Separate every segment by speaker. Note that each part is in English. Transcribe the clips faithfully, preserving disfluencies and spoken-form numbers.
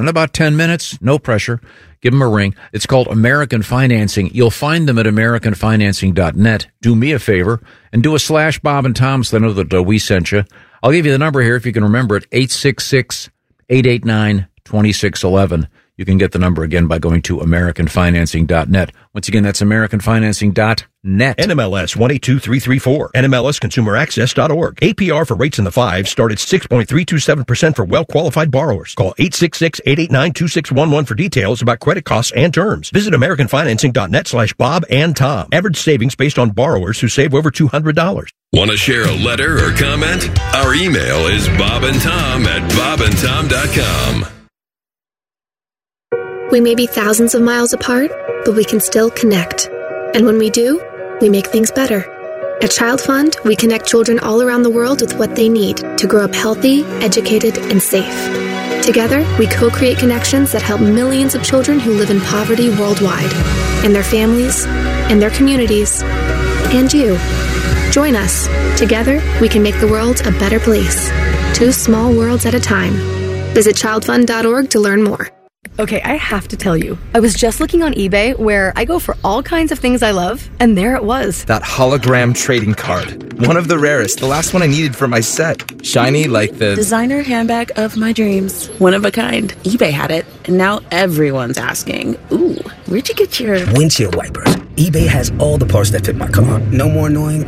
Speaker 1: In about ten minutes, no pressure. Give them a ring. It's called American Financing. You'll find them at american financing dot net. Do me a favor and do a slash Bob and Tom so they know that uh, we sent you. I'll give you the number here if you can remember it, eight six six, eight eight nine, two six one one. You can get the number again by going to american financing dot net. Once again, that's american financing dot net.
Speaker 2: N M L S one eight two three three four. N M L S consumer access dot org. A P R for rates in the fives start at six point three two seven percent for well-qualified borrowers. Call eight six six, eight eight nine, two six one one for details about credit costs and terms. Visit american financing dot net slash Bob and Tom. Average savings based on borrowers who save over two hundred dollars.
Speaker 3: Want to share a letter or comment? Our email is bobandtom at bob and tom dot com.
Speaker 4: We may be thousands of miles apart, but we can still connect. And when we do, we make things better. At Child Fund, we connect children all around the world with what they need to grow up healthy, educated, and safe. Together, we co-create connections that help millions of children who live in poverty worldwide, and their families, and their communities, and you. Join us. Together, we can make the world a better place. Two small worlds at a time. Visit child fund dot org to learn more.
Speaker 5: Okay, I have to tell you, I was just looking on eBay where I go for all kinds of things I love, and there it was.
Speaker 6: That hologram trading card. One of the rarest, the last one I needed for my set. Shiny like the...
Speaker 7: designer handbag of my dreams. One of a kind. eBay had it, and now everyone's asking, ooh, where'd you get your...
Speaker 8: windshield wipers. eBay has all the parts that fit my car. No more annoying...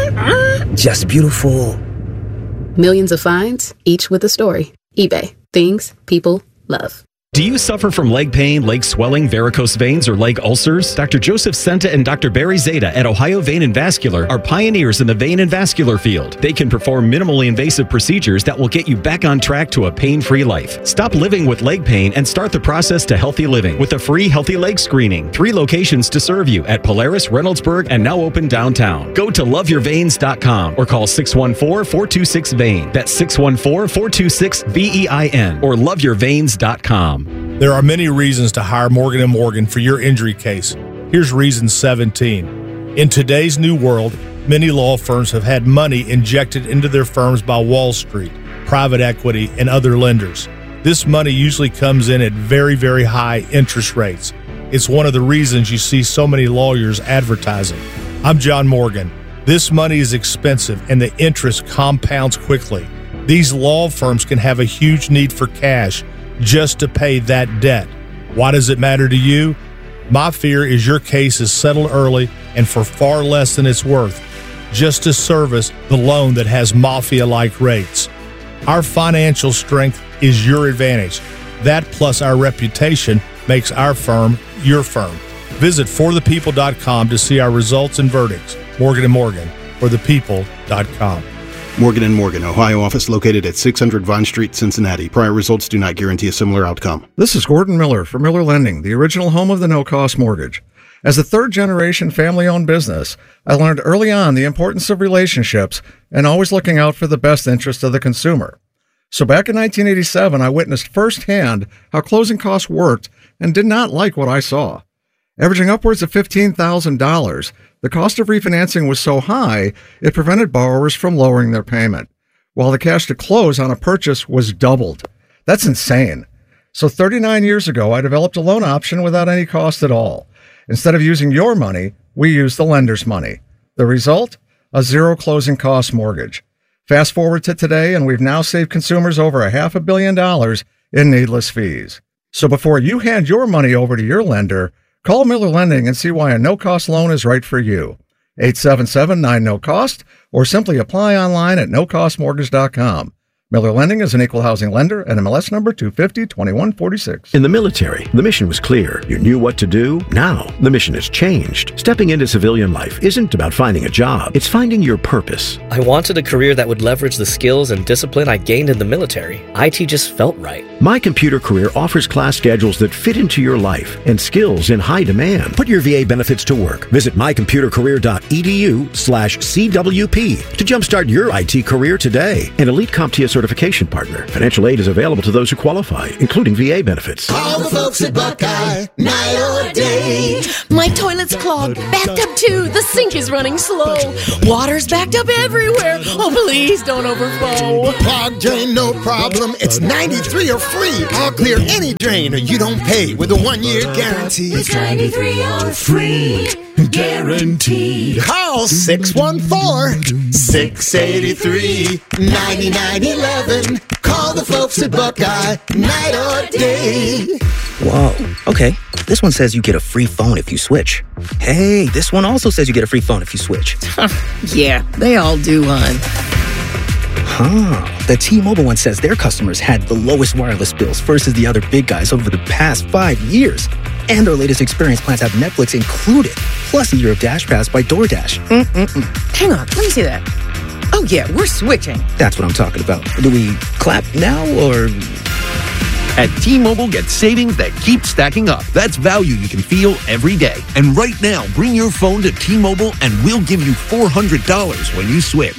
Speaker 8: just beautiful.
Speaker 9: Millions of finds, each with a story. eBay. Things people love.
Speaker 10: Do you suffer from leg pain, leg swelling, varicose veins, or leg ulcers? Doctor Joseph Senta and Doctor Barry Zeta at Ohio Vein and Vascular are pioneers in the vein and vascular field. They can perform minimally invasive procedures that will get you back on track to a pain-free life. Stop living with leg pain and start the process to healthy living with a free healthy leg screening. Three locations to serve you at Polaris, Reynoldsburg, and now open downtown. Go to love your veins dot com or call six one four, four two six, V E I N. That's six one four, four two six, V E I N or love your veins dot com.
Speaker 11: There are many reasons to hire Morgan and Morgan for your injury case. Here's reason seventeen. In today's new world, many law firms have had money injected into their firms by Wall Street, private equity, and other lenders. This money usually comes in at very, very high interest rates. It's one of the reasons you see so many lawyers advertising. I'm John Morgan. This money is expensive and the interest compounds quickly. These law firms can have a huge need for cash just to pay that debt. Why does it matter to you? My fear is your case is settled early and for far less than it's worth, just to service the loan that has mafia-like rates. Our financial strength is your advantage. That plus our reputation makes our firm your firm. Visit for the people dot com to see our results and verdicts. Morgan and Morgan, for the people dot com.
Speaker 12: Morgan and Morgan, Ohio office located at six hundred Vine Street, Cincinnati. Prior results do not guarantee a similar outcome.
Speaker 13: This is Gordon Miller for Miller Lending, the original home of the no-cost mortgage. As a third-generation family-owned business, I learned early on the importance of relationships and always looking out for the best interest of the consumer. So back in nineteen eighty-seven, I witnessed firsthand how closing costs worked and did not like what I saw. Averaging upwards of fifteen thousand dollars, the cost of refinancing was so high, it prevented borrowers from lowering their payment, while the cash to close on a purchase was doubled. That's insane. So thirty-nine years ago, I developed a loan option without any cost at all. Instead of using your money, we used the lender's money. The result? A zero closing cost mortgage. Fast forward to today, and we've now saved consumers over a half a billion dollars in needless fees. So before you hand your money over to your lender, call Miller Lending and see why a no-cost loan is right for you. eight seven seven, nine, no cost, or simply apply online at no cost mortgage dot com. Miller Lending is an equal housing lender and M L S number two five zero, two one four six.
Speaker 14: In the military, the mission was clear. You knew what to do. Now, the mission has changed. Stepping into civilian life isn't about finding a job. It's finding your purpose.
Speaker 15: I wanted a career that would leverage the skills and discipline I gained in the military. I T just felt right.
Speaker 14: My Computer Career offers class schedules that fit into your life and skills in high demand. Put your V A benefits to work. Visit my computer career dot e d u slash C W P to jumpstart your I T career today. An Elite CompTIA certification partner. Financial aid is available to those who qualify, including V A benefits.
Speaker 16: Call the folks at Buckeye, night or day.
Speaker 17: My toilet's clogged, backed up too. The sink is running slow. Water's backed up everywhere. Oh, please don't overflow.
Speaker 16: Clogged drain, no problem. It's ninety-three or free. I'll clear any drain or you don't pay with a one-year guarantee.
Speaker 18: It's ninety-three or free. Guaranteed.
Speaker 16: Call six one four, six eight three, nine nine one one. Call the folks at Buckeye, night or day.
Speaker 8: Whoa. Okay. This one says you get a free phone if you switch. Hey, this one also says you get a free phone if you switch.
Speaker 17: Yeah, they all do, hon.
Speaker 8: Huh. The T-Mobile one says their customers had the lowest wireless bills versus the other big guys over the past five years. And their latest experience plans have Netflix included, plus a year of Dash Pass by DoorDash. Mm-mm-mm.
Speaker 17: Hang on, let me see that. Oh, yeah, we're switching.
Speaker 8: That's what I'm talking about. Do we clap now or...
Speaker 19: At T-Mobile, get savings that keep stacking up. That's value you can feel every day. And right now, bring your phone to T-Mobile and we'll give you four hundred dollars when you switch.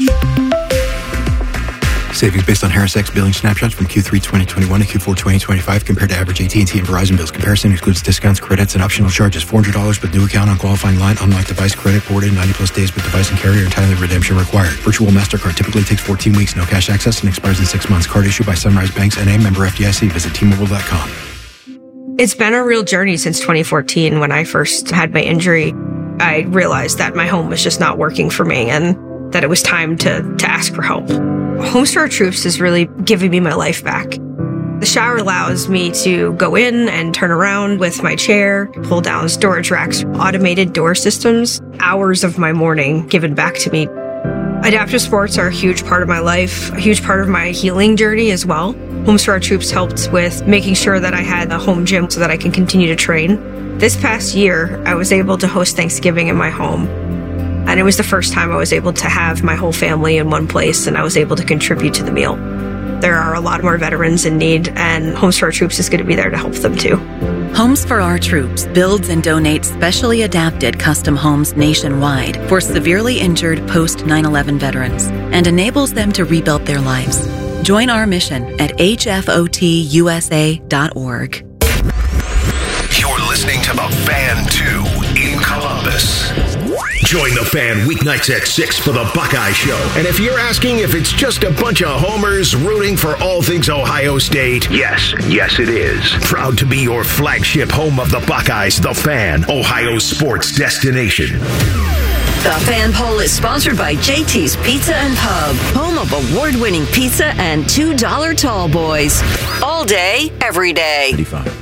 Speaker 20: Savings based on Harris X billing snapshots from Q three twenty twenty-one to Q four twenty twenty-five compared to average A T and T and Verizon bills. Comparison excludes discounts, credits, and optional charges. four hundred dollars with new account on qualifying line. Unlock device credit boarded ninety plus days with device and carrier. Entirely redemption required. Virtual MasterCard typically takes fourteen weeks. No cash access and expires in six months. Card issued by Sunrise Banks N A, member F D I C. Visit T Mobile dot com.
Speaker 21: It's been a real journey since twenty fourteen when I first had my injury. I realized that my home was just not working for me and that it was time to, to ask for help. Homes for Our Troops is really giving me my life back. The shower allows me to go in and turn around with my chair, pull down storage racks, automated door systems, hours of my morning given back to me. Adaptive sports are a huge part of my life, a huge part of my healing journey as well. Homes for Our Troops helped with making sure that I had a home gym so that I can continue to train. This past year, I was able to host Thanksgiving in my home. And it was the first time I was able to have my whole family in one place and I was able to contribute to the meal. There are a lot more veterans in need, and Homes for Our Troops is going to be there to help them too.
Speaker 22: Homes for Our Troops builds and donates specially adapted custom homes nationwide for severely injured post nine eleven veterans and enables them to rebuild their lives. Join our mission at H F O T U S A dot org.
Speaker 23: You're listening to The Fan two in Columbus. Join The Fan weeknights at six for The Buckeye Show. And if you're asking if it's just a bunch of homers rooting for all things Ohio State, yes, yes it is. Proud to be your flagship home of the Buckeyes, The Fan, Ohio sports destination.
Speaker 24: The Fan Poll is sponsored by J T's Pizza and Pub, home of award-winning pizza and two dollar tall boys. All day, every day.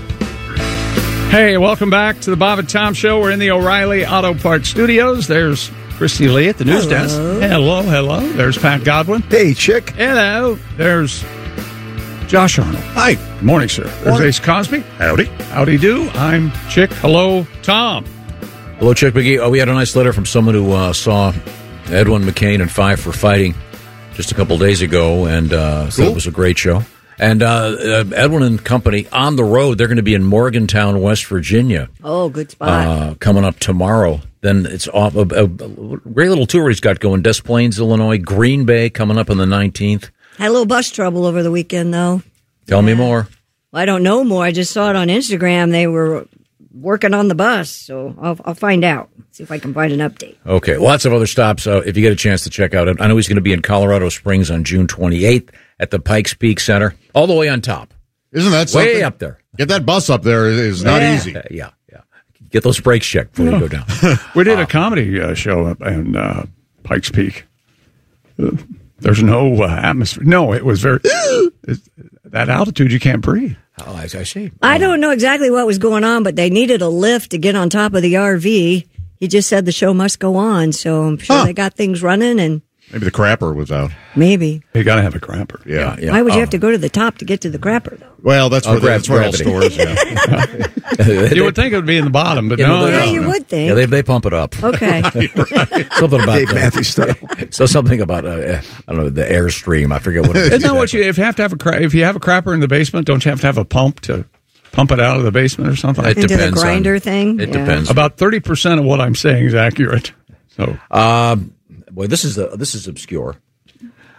Speaker 25: Hey, welcome back to the Bob and Tom Show. We're in the O'Reilly Auto Parts Studios. There's Christy Lee at the news
Speaker 26: Hello.
Speaker 25: desk. Hello, hello. There's Pat Godwin.
Speaker 26: Hey, Chick.
Speaker 25: Hello. There's Josh Arnold.
Speaker 26: Hi.
Speaker 25: Good morning, sir. There's
Speaker 26: Morning.
Speaker 25: Ace Cosby.
Speaker 26: Howdy.
Speaker 25: Howdy do. I'm Chick. Hello, Tom.
Speaker 1: Hello, Chick McGee. Oh, we had a nice letter from someone who uh, saw Edwin McCain and Five for Fighting just a couple days ago, and uh, said
Speaker 26: Cool.
Speaker 1: it was a great show. And uh, uh, Edwin and company on the road. They're going to be in Morgantown, West Virginia.
Speaker 27: Oh, good spot.
Speaker 1: Uh, coming up tomorrow. Then it's off, a, a, a great little tour he's got going. Des Plaines, Illinois, Green Bay coming up on the nineteenth.
Speaker 27: Had a little bus trouble over the weekend, though.
Speaker 1: Tell me more.
Speaker 27: Well, I don't know more. I just saw it on Instagram. They were working on the bus, so I'll, I'll find out. See if I can find an update.
Speaker 1: Okay, lots of other stops. Uh, if you get a chance to check out it, I know he's going to be in Colorado Springs on June twenty-eighth at the Pikes Peak Center, all the way on top.
Speaker 28: Isn't that something?
Speaker 1: Way up there?
Speaker 28: Get that bus up there is not
Speaker 1: yeah.
Speaker 28: easy.
Speaker 1: Uh, yeah, yeah. Get those brakes checked before you go down.
Speaker 25: We did a comedy uh, show up in uh, Pikes Peak. Uh, there's no uh, atmosphere. No, it was very... that altitude, you can't breathe.
Speaker 1: Oh, I, I see.
Speaker 27: I don't know exactly what was going on, but they needed a lift to get on top of the R V. He just said the show must go on, so I'm sure
Speaker 28: Huh.
Speaker 27: they got things running, and
Speaker 28: Maybe the crapper was out.
Speaker 27: maybe.
Speaker 25: You got to have a crapper.
Speaker 28: Yeah.
Speaker 1: yeah.
Speaker 27: Why would you
Speaker 1: Oh.
Speaker 27: have to go to the top to get to the crapper, though?
Speaker 28: Well, that's
Speaker 1: Oh,
Speaker 28: where,
Speaker 1: gra-
Speaker 28: that's where all
Speaker 1: gravity.
Speaker 28: stores. Yeah.
Speaker 25: You would think it would be in the bottom, but
Speaker 1: Yeah,
Speaker 25: no.
Speaker 1: they-
Speaker 27: Yeah,
Speaker 25: no,
Speaker 27: you
Speaker 25: no.
Speaker 27: would think.
Speaker 1: Yeah, they they pump it up.
Speaker 27: Okay.
Speaker 1: Something about
Speaker 26: Dave Matthews style.
Speaker 1: So something about uh, I don't know the airstream. I forget what it is.
Speaker 25: Isn't that what you? If you have to have a cra- if you have a crapper in the basement, don't you have to have a pump to pump it out of the basement or something?
Speaker 1: It
Speaker 27: Into the
Speaker 1: depends on-
Speaker 27: grinder thing?
Speaker 1: It
Speaker 27: Yeah.
Speaker 1: depends.
Speaker 25: About thirty percent of what I'm saying is accurate. So
Speaker 1: Um, boy, this is uh, this is obscure.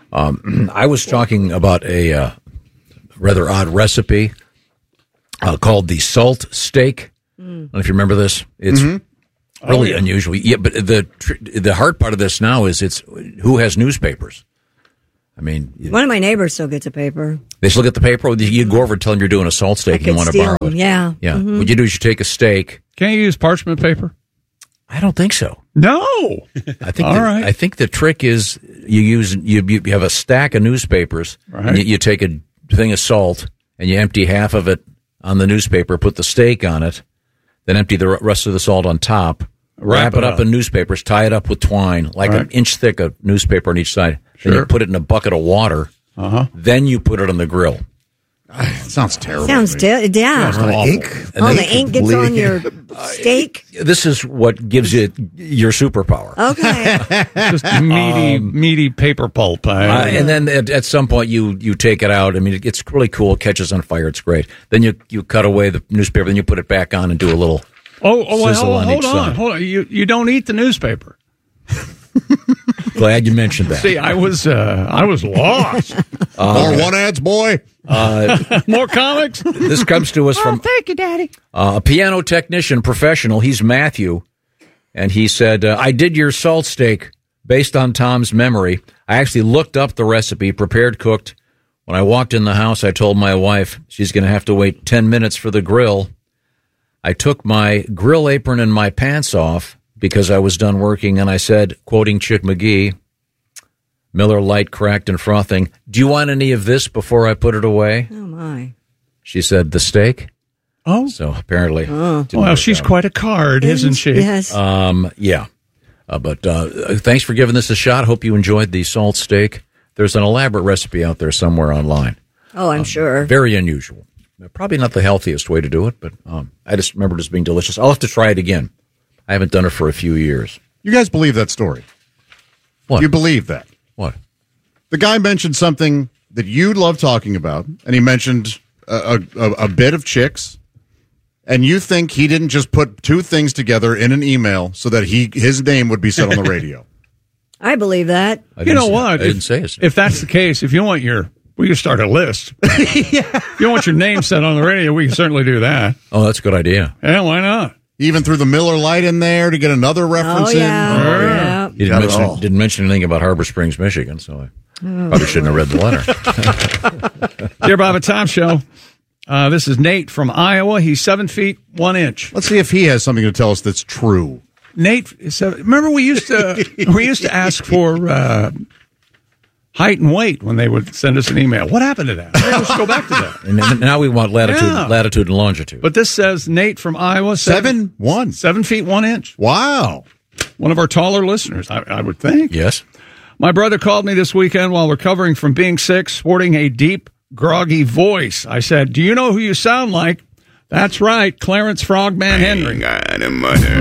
Speaker 1: Um, I was talking about a uh, rather odd recipe uh, called the salt steak. Mm. I don't know if you remember this. It's
Speaker 25: Mm-hmm.
Speaker 1: really
Speaker 25: Oh, yeah.
Speaker 1: unusual. Yeah, but the tr- the hard part of this now is it's who has newspapers. I mean,
Speaker 27: One of my neighbors still gets a paper.
Speaker 1: they still get the paper. You go over and tell them you're doing a salt steak and you
Speaker 27: could
Speaker 1: want to
Speaker 27: steal
Speaker 1: borrow
Speaker 27: them,
Speaker 1: it.
Speaker 27: yeah.
Speaker 1: Yeah.
Speaker 27: Mhm.
Speaker 1: What you do is you take a steak.
Speaker 25: Can't you use parchment paper?
Speaker 1: I don't think so.
Speaker 25: No.
Speaker 1: I think
Speaker 25: All
Speaker 1: the,
Speaker 25: right.
Speaker 1: I think the trick is you use you you have a stack of newspapers.
Speaker 25: Right.
Speaker 1: And you, you take a thing of salt and you empty half of it on the newspaper, put the steak on it, then empty the rest of the salt on top. Wrap,
Speaker 25: Wrap
Speaker 1: it
Speaker 25: it
Speaker 1: up,
Speaker 25: up.
Speaker 1: in newspapers, tie it up with twine, like
Speaker 25: Right.
Speaker 1: an inch thick of newspaper on each side. Then
Speaker 25: Sure.
Speaker 1: you put it in a bucket of water.
Speaker 25: Uh-huh.
Speaker 1: Then you put it on the grill.
Speaker 28: Sounds terrible.
Speaker 27: Sounds ter- yeah.
Speaker 1: Sounds awful.
Speaker 28: ink?
Speaker 1: And
Speaker 27: oh,
Speaker 1: then-
Speaker 27: the ink gets on your steak.
Speaker 1: This is what gives you your superpower.
Speaker 27: Okay.
Speaker 25: Just meaty, meaty paper pulp.
Speaker 1: Uh, and then at, at some point you you take it out. I mean, it, it's really cool. It catches on fire. It's great. Then you you cut away the newspaper. Then you put it back on and do a little.
Speaker 25: Oh, oh well,
Speaker 1: sizzle
Speaker 25: hold,
Speaker 1: on
Speaker 25: hold
Speaker 1: each
Speaker 25: on,
Speaker 1: side.
Speaker 25: hold on. You you don't eat the newspaper.
Speaker 1: Glad you mentioned that.
Speaker 25: See, I was uh, I was lost.
Speaker 28: More one ads, boy.
Speaker 1: Uh,
Speaker 25: More comics.
Speaker 1: this comes to us from
Speaker 25: thank you, Daddy.
Speaker 1: uh, a piano technician professional. He's Matthew, and he said, uh, "I did your salt steak based on Tom's memory. I actually looked up the recipe, prepared, cooked. When I walked in the house, I told my wife she's going to have to wait ten minutes for the grill. I took my grill apron and my pants off because I was done working, and I said, quoting Chick McGee, Miller Lite cracked and frothing, 'Do you want any of this before I put it away?'
Speaker 27: Oh, my.
Speaker 1: She said, 'The steak?'
Speaker 25: Oh.
Speaker 1: So apparently.
Speaker 27: Oh.
Speaker 1: didn't
Speaker 25: Well,
Speaker 1: work
Speaker 25: she's
Speaker 1: out.
Speaker 25: quite a card, isn't she?
Speaker 27: Yes.
Speaker 1: Um, yeah. Uh, but uh, thanks for giving this a shot. Hope you enjoyed the salt steak. There's an elaborate recipe out there somewhere online.
Speaker 27: Oh, I'm sure.
Speaker 1: Very unusual. Probably not the healthiest way to do it, but um, I just remember it as being delicious. I'll have to try it again. I haven't done it for a few years.
Speaker 28: You guys believe that story?
Speaker 1: What?
Speaker 28: You believe that?
Speaker 1: What?
Speaker 28: The guy mentioned something that you love talking about, and he mentioned a, a, a bit of chicks, and you think he didn't just put two things together in an email so that he his name would be said on the radio.
Speaker 27: I believe that.
Speaker 1: I
Speaker 25: You
Speaker 1: didn't
Speaker 25: know
Speaker 1: say-
Speaker 25: what?
Speaker 1: I
Speaker 25: If,
Speaker 1: didn't say it.
Speaker 25: if that's the case, if you want your, we can start a list. If you want your name said on the radio, we can certainly do that.
Speaker 1: Oh, that's a good idea.
Speaker 25: Yeah, why not?
Speaker 28: He even threw the Miller Lite in there to get another reference
Speaker 27: Oh, yeah.
Speaker 28: in.
Speaker 27: Oh, yeah.
Speaker 1: He didn't
Speaker 28: Got it
Speaker 1: mention,
Speaker 28: all.
Speaker 1: didn't mention anything about Harbor Springs, Michigan, so I probably shouldn't have read the letter.
Speaker 25: Dear Bob and Tom Show, uh, this is Nate from Iowa. He's seven feet, one inch.
Speaker 28: Let's see if he has something to tell us that's true.
Speaker 25: Nate, is seven, remember we used to we used to ask for uh, height and weight when they would send us an email. What happened to that? Let's go back to that.
Speaker 1: And then- now we want latitude,
Speaker 25: Yeah.
Speaker 1: latitude and longitude.
Speaker 25: But this says Nate from Iowa,
Speaker 28: Seven, one.
Speaker 25: seven feet, one inch.
Speaker 28: Wow.
Speaker 25: One of our taller listeners, I, I would think.
Speaker 1: Yes.
Speaker 25: My brother called me this weekend while recovering from being sick, sporting a deep, groggy voice. I said, "Do you know who you sound like?" "That's right, Clarence Frogman Henry."
Speaker 2: Got a mother.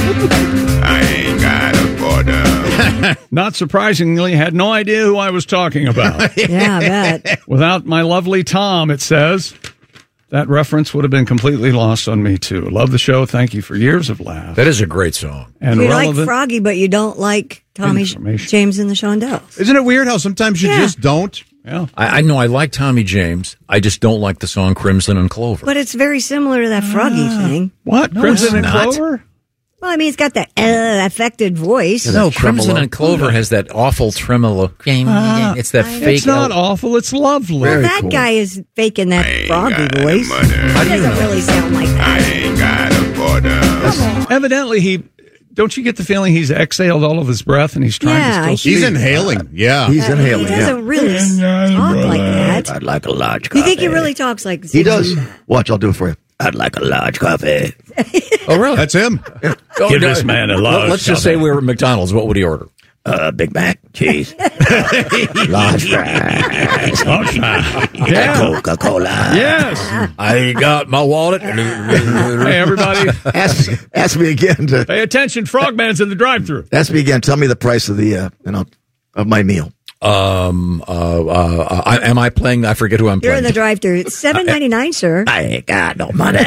Speaker 2: I ain't got a border.
Speaker 25: Not surprisingly, had no idea who I was talking about.
Speaker 27: Yeah, I bet.
Speaker 25: Without my lovely Tom, it says, that reference would have been completely lost on me, too. Love the show. Thank you for years of laughs.
Speaker 1: That is a great song.
Speaker 25: And
Speaker 27: you
Speaker 25: relevant.
Speaker 27: like Froggy, but you don't like Tommy James and the Shondells.
Speaker 28: Isn't it weird how sometimes you
Speaker 27: Yeah.
Speaker 28: just don't?
Speaker 25: Yeah.
Speaker 1: I, I know I like Tommy James. I just don't like the song Crimson and Clover.
Speaker 27: But it's very similar to that Froggy thing.
Speaker 25: What?
Speaker 1: No,
Speaker 25: Crimson
Speaker 1: it's
Speaker 25: and
Speaker 1: not.
Speaker 25: Clover?
Speaker 27: Well, I mean, it's got that uh, affected voice.
Speaker 1: No, Crimson and Clover has that awful tremolo.
Speaker 25: Ah,
Speaker 1: it's that fake.
Speaker 25: It's not awful. It's lovely.
Speaker 27: Well, that guy is faking that Froggy voice. He doesn't really sound like that.
Speaker 2: I ain't got a border.
Speaker 25: Evidently, he. Don't you get the feeling he's exhaled all of his breath and he's trying
Speaker 27: Yeah,
Speaker 25: to still speak?
Speaker 28: He's inhaling. Yeah. He's
Speaker 27: Uh, He doesn't really talk like that.
Speaker 2: I'd like a large
Speaker 27: You
Speaker 2: coffee.
Speaker 27: think he really talks like
Speaker 2: He does. Watch, I'll do it for you. I'd like a large coffee.
Speaker 1: Oh, really?
Speaker 28: That's him.
Speaker 1: Oh,
Speaker 25: Give
Speaker 1: no,
Speaker 25: this man a
Speaker 1: let-
Speaker 25: large
Speaker 1: Let's just
Speaker 25: coffee.
Speaker 1: say we were at McDonald's. What would he order?
Speaker 2: Uh, Big Mac, cheese, large fries,
Speaker 25: Large fries. Yeah.
Speaker 2: Coca-Cola.
Speaker 25: Yes.
Speaker 1: I got my wallet.
Speaker 25: Hey, everybody,
Speaker 2: Ask, ask me again. To,
Speaker 25: pay attention. Frogman's in the drive-thru.
Speaker 2: ask me again. Tell me the price of the uh, you know, of my meal.
Speaker 1: Um, uh, uh, I, am I playing? I forget who I'm
Speaker 27: You're
Speaker 1: playing.
Speaker 27: in the drive-thru. It's seven ninety nine, sir.
Speaker 2: I ain't got no money.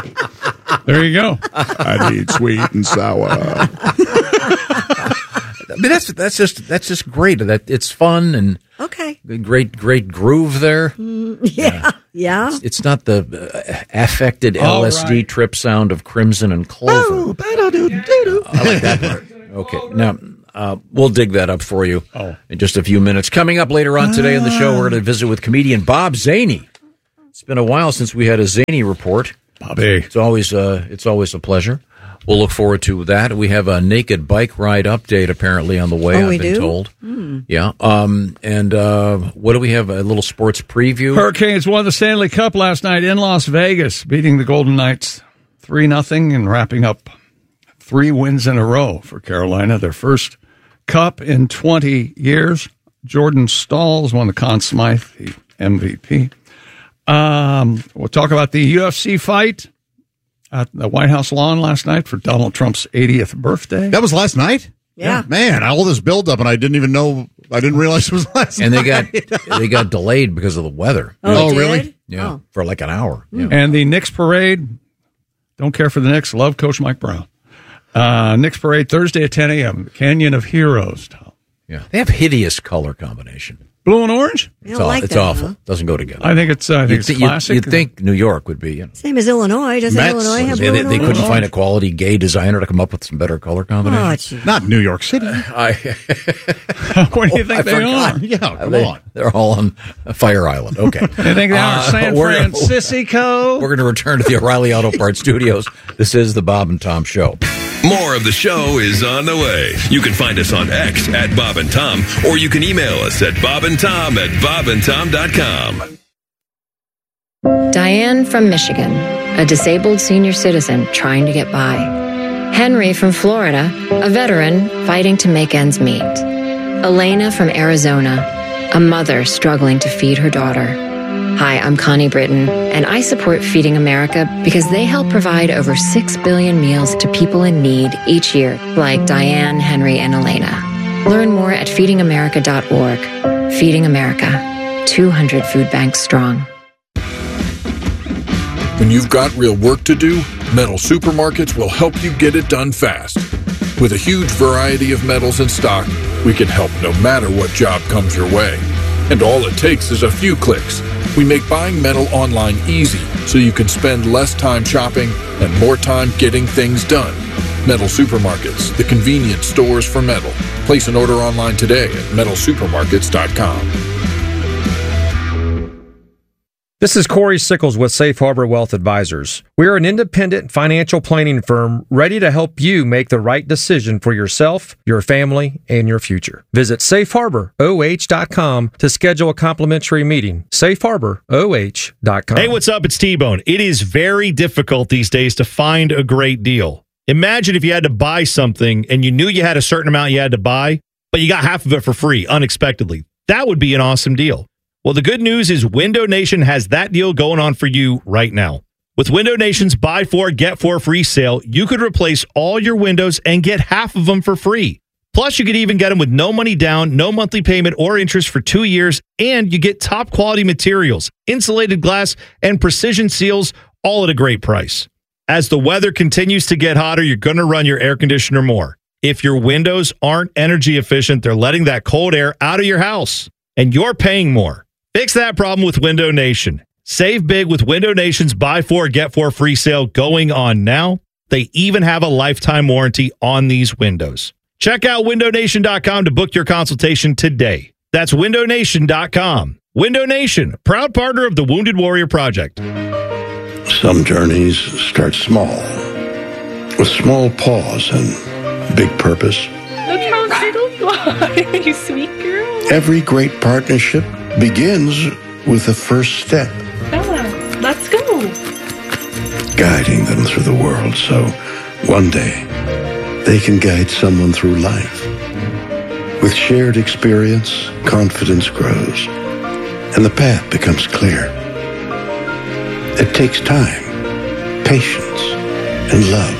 Speaker 25: There you go.
Speaker 28: I need sweet and sour.
Speaker 1: I mean, that's that's just that's just great. That it's fun and
Speaker 27: okay,
Speaker 1: great great groove there.
Speaker 27: Mm, yeah, yeah.
Speaker 1: It's, it's not the uh, affected L S D right. trip sound of Crimson and Clover.
Speaker 27: Oh,
Speaker 1: I like that part. Okay, now uh, we'll dig that up for you
Speaker 25: oh.
Speaker 1: in just a few minutes. Coming up later on today on the show, we're going to visit with comedian Bob Zaney. It's been a while since we had a Zaney report.
Speaker 25: Bobby,
Speaker 1: it's always uh, it's always a pleasure. We'll look forward to that. We have a naked bike ride update apparently on the way,
Speaker 27: oh,
Speaker 1: I've
Speaker 27: we
Speaker 1: been
Speaker 27: do?
Speaker 1: told.
Speaker 27: Mm.
Speaker 1: Yeah. Um, and uh, what do we have? A little sports preview?
Speaker 25: Hurricanes won the Stanley Cup last night in Las Vegas, beating the Golden Knights three nothing and wrapping up three wins in a row for Carolina, their first cup in twenty years. Jordan Stalls won the Conn Smythe, the M V P. Um, we'll talk about the U F C fight at the White House lawn last night for Donald Trump's eightieth birthday.
Speaker 28: That was last night?
Speaker 27: Yeah.
Speaker 28: Man, all this buildup, and I didn't even know, I didn't realize it was last
Speaker 1: and
Speaker 28: night.
Speaker 1: And they got they got delayed because of the weather.
Speaker 27: Oh,
Speaker 28: oh really?
Speaker 1: Yeah,
Speaker 27: oh.
Speaker 1: for like an hour. Yeah.
Speaker 25: And the Knicks parade, don't care for the Knicks, love Coach Mike Brown. Uh, Knicks parade Thursday at ten a.m., Canyon of Heroes.
Speaker 1: Yeah, they have hideous color combination.
Speaker 25: Blue and orange?
Speaker 1: It's, all,
Speaker 27: like
Speaker 1: it's
Speaker 27: that,
Speaker 1: awful.
Speaker 27: Huh?
Speaker 1: Doesn't go together.
Speaker 25: I think it's, uh, I think
Speaker 1: you'd
Speaker 25: it's
Speaker 1: th-
Speaker 25: classic.
Speaker 1: You'd, you'd think New York would be, you know.
Speaker 27: Same as Illinois. Doesn't
Speaker 1: Mets,
Speaker 27: Illinois have
Speaker 1: they,
Speaker 27: blue
Speaker 1: they,
Speaker 27: and
Speaker 1: they couldn't
Speaker 27: orange?
Speaker 1: find a quality gay designer to come up with some better color combination.
Speaker 27: Oh, geez.
Speaker 28: Not New York City.
Speaker 1: I,
Speaker 25: what do you think
Speaker 1: I
Speaker 25: they
Speaker 1: forgot.
Speaker 25: are?
Speaker 28: Yeah, come
Speaker 1: they,
Speaker 28: on.
Speaker 1: They're all on Fire Island. Okay.
Speaker 25: They think they are
Speaker 1: Uh,
Speaker 25: San
Speaker 1: we're-
Speaker 25: Francisco.
Speaker 1: We're going to return to the O'Reilly Auto Parts Studios. This is the Bob and Tom Show.
Speaker 23: More of the show is on the way. You can find us on X at Bob and Tom, or you can email us at bobandtom at bobandtom dot com.
Speaker 3: Diane from Michigan, a disabled senior citizen trying to get by. Henry from Florida, a veteran fighting to make ends meet. Elena from Arizona, a mother struggling to feed her daughter. Hi, I'm Connie Britton, and I support Feeding America because they help provide over six billion meals to people in need each year, like Diane, Henry, and Elena. Learn more at feeding america dot org. Feeding America, two hundred food banks strong.
Speaker 4: When you've got real work to do, Metal Supermarkets will help you get it done fast. With a huge variety of metals in stock, we can help no matter what job comes your way. And all it takes is a few clicks. We make buying metal online easy so you can spend less time shopping and more time getting things done. Metal Supermarkets, the convenient stores for metal. Place an order online today at metal supermarkets dot com.
Speaker 5: This is Corey Sickles with Safe Harbor Wealth Advisors. We are an independent financial planning firm ready to help you make the right decision for yourself, your family, and your future. Visit safe harbor o h dot com to schedule a complimentary meeting. safe harbor o h dot com.
Speaker 6: Hey, what's up? It's T-Bone. It is very difficult these days to find a great deal. Imagine if you had to buy something and you knew you had a certain amount you had to buy, but you got half of it for free unexpectedly. That would be an awesome deal. Well, the good news is Window Nation has that deal going on for you right now. With Window Nation's buy four, get four free sale, you could replace all your windows and get half of them for free. Plus, you could even get them with no money down, no monthly payment or interest for two years, and you get top quality materials, insulated glass, and precision seals, all at a great price. As the weather continues to get hotter, you're going to run your air conditioner more. If your windows aren't energy efficient, they're letting that cold air out of your house, and you're paying more. Fix that problem with Window Nation. Save big with Window Nation's buy four, get four free sale going on now. They even have a lifetime warranty on these windows. Check out window nation dot com to book your consultation today. That's window nation dot com. Window Nation, proud partner of the Wounded Warrior Project.
Speaker 7: Some journeys start small, with small pause and big purpose.
Speaker 9: Look how Skittles fly, you sweet girl.
Speaker 7: Every great partnership begins with the first step.
Speaker 9: Bella, let's go.
Speaker 7: Guiding them through the world so one day they can guide someone through life. With shared experience, confidence grows, and the path becomes clear. It takes time, patience, and love.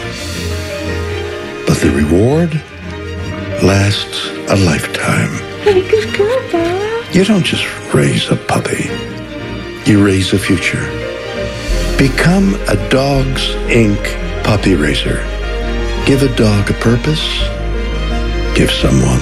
Speaker 7: But the reward lasts a lifetime.
Speaker 9: Hey, good girl, Bella.
Speaker 7: You don't just raise a puppy. You raise a future. Become a Dogs Incorporated puppy raiser. Give a dog a purpose. give someone.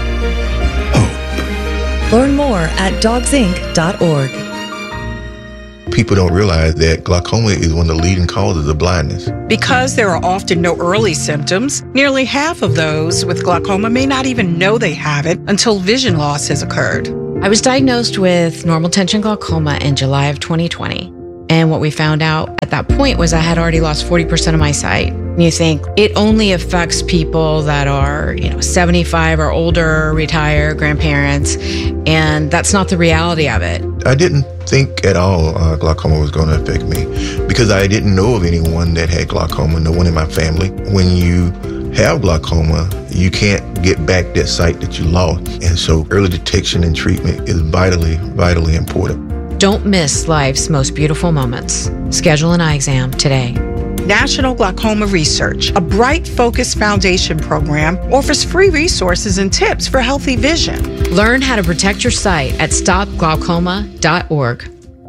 Speaker 10: Learn more at dogs inc dot org.
Speaker 11: People don't realize that glaucoma is one of the leading causes of blindness.
Speaker 12: Because there are often no early symptoms, nearly half of those with glaucoma may not even know they have it until vision loss has occurred.
Speaker 13: I was diagnosed with normal tension glaucoma in July of twenty twenty. And what we found out at that point was I had already lost forty percent of my sight. And you think it only affects people that are, you know, seventy-five or older, retired, grandparents, and that's not the reality of it.
Speaker 11: I didn't think at all uh, glaucoma was going to affect me because I didn't know of anyone that had glaucoma, no one in my family. When you have glaucoma, you can't get back that sight that you lost. And so early detection and treatment is vitally, vitally important.
Speaker 13: Don't miss life's most beautiful moments. Schedule an eye exam today.
Speaker 12: National Glaucoma Research, a Bright Focus Foundation program, offers free resources and tips for healthy vision.
Speaker 13: Learn how to protect your sight at stop glaucoma dot org.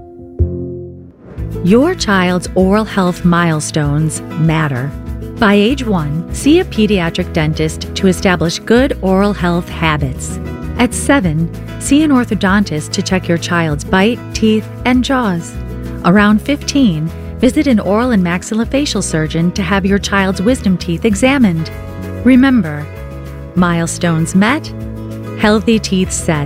Speaker 14: Your child's oral health milestones matter. By age one, see a pediatric dentist to establish good oral health habits. At seven, see an orthodontist to check your child's bite, teeth, and jaws. Around fifteen, visit an oral and maxillofacial surgeon to have your child's wisdom teeth examined. Remember, milestones met, healthy teeth set.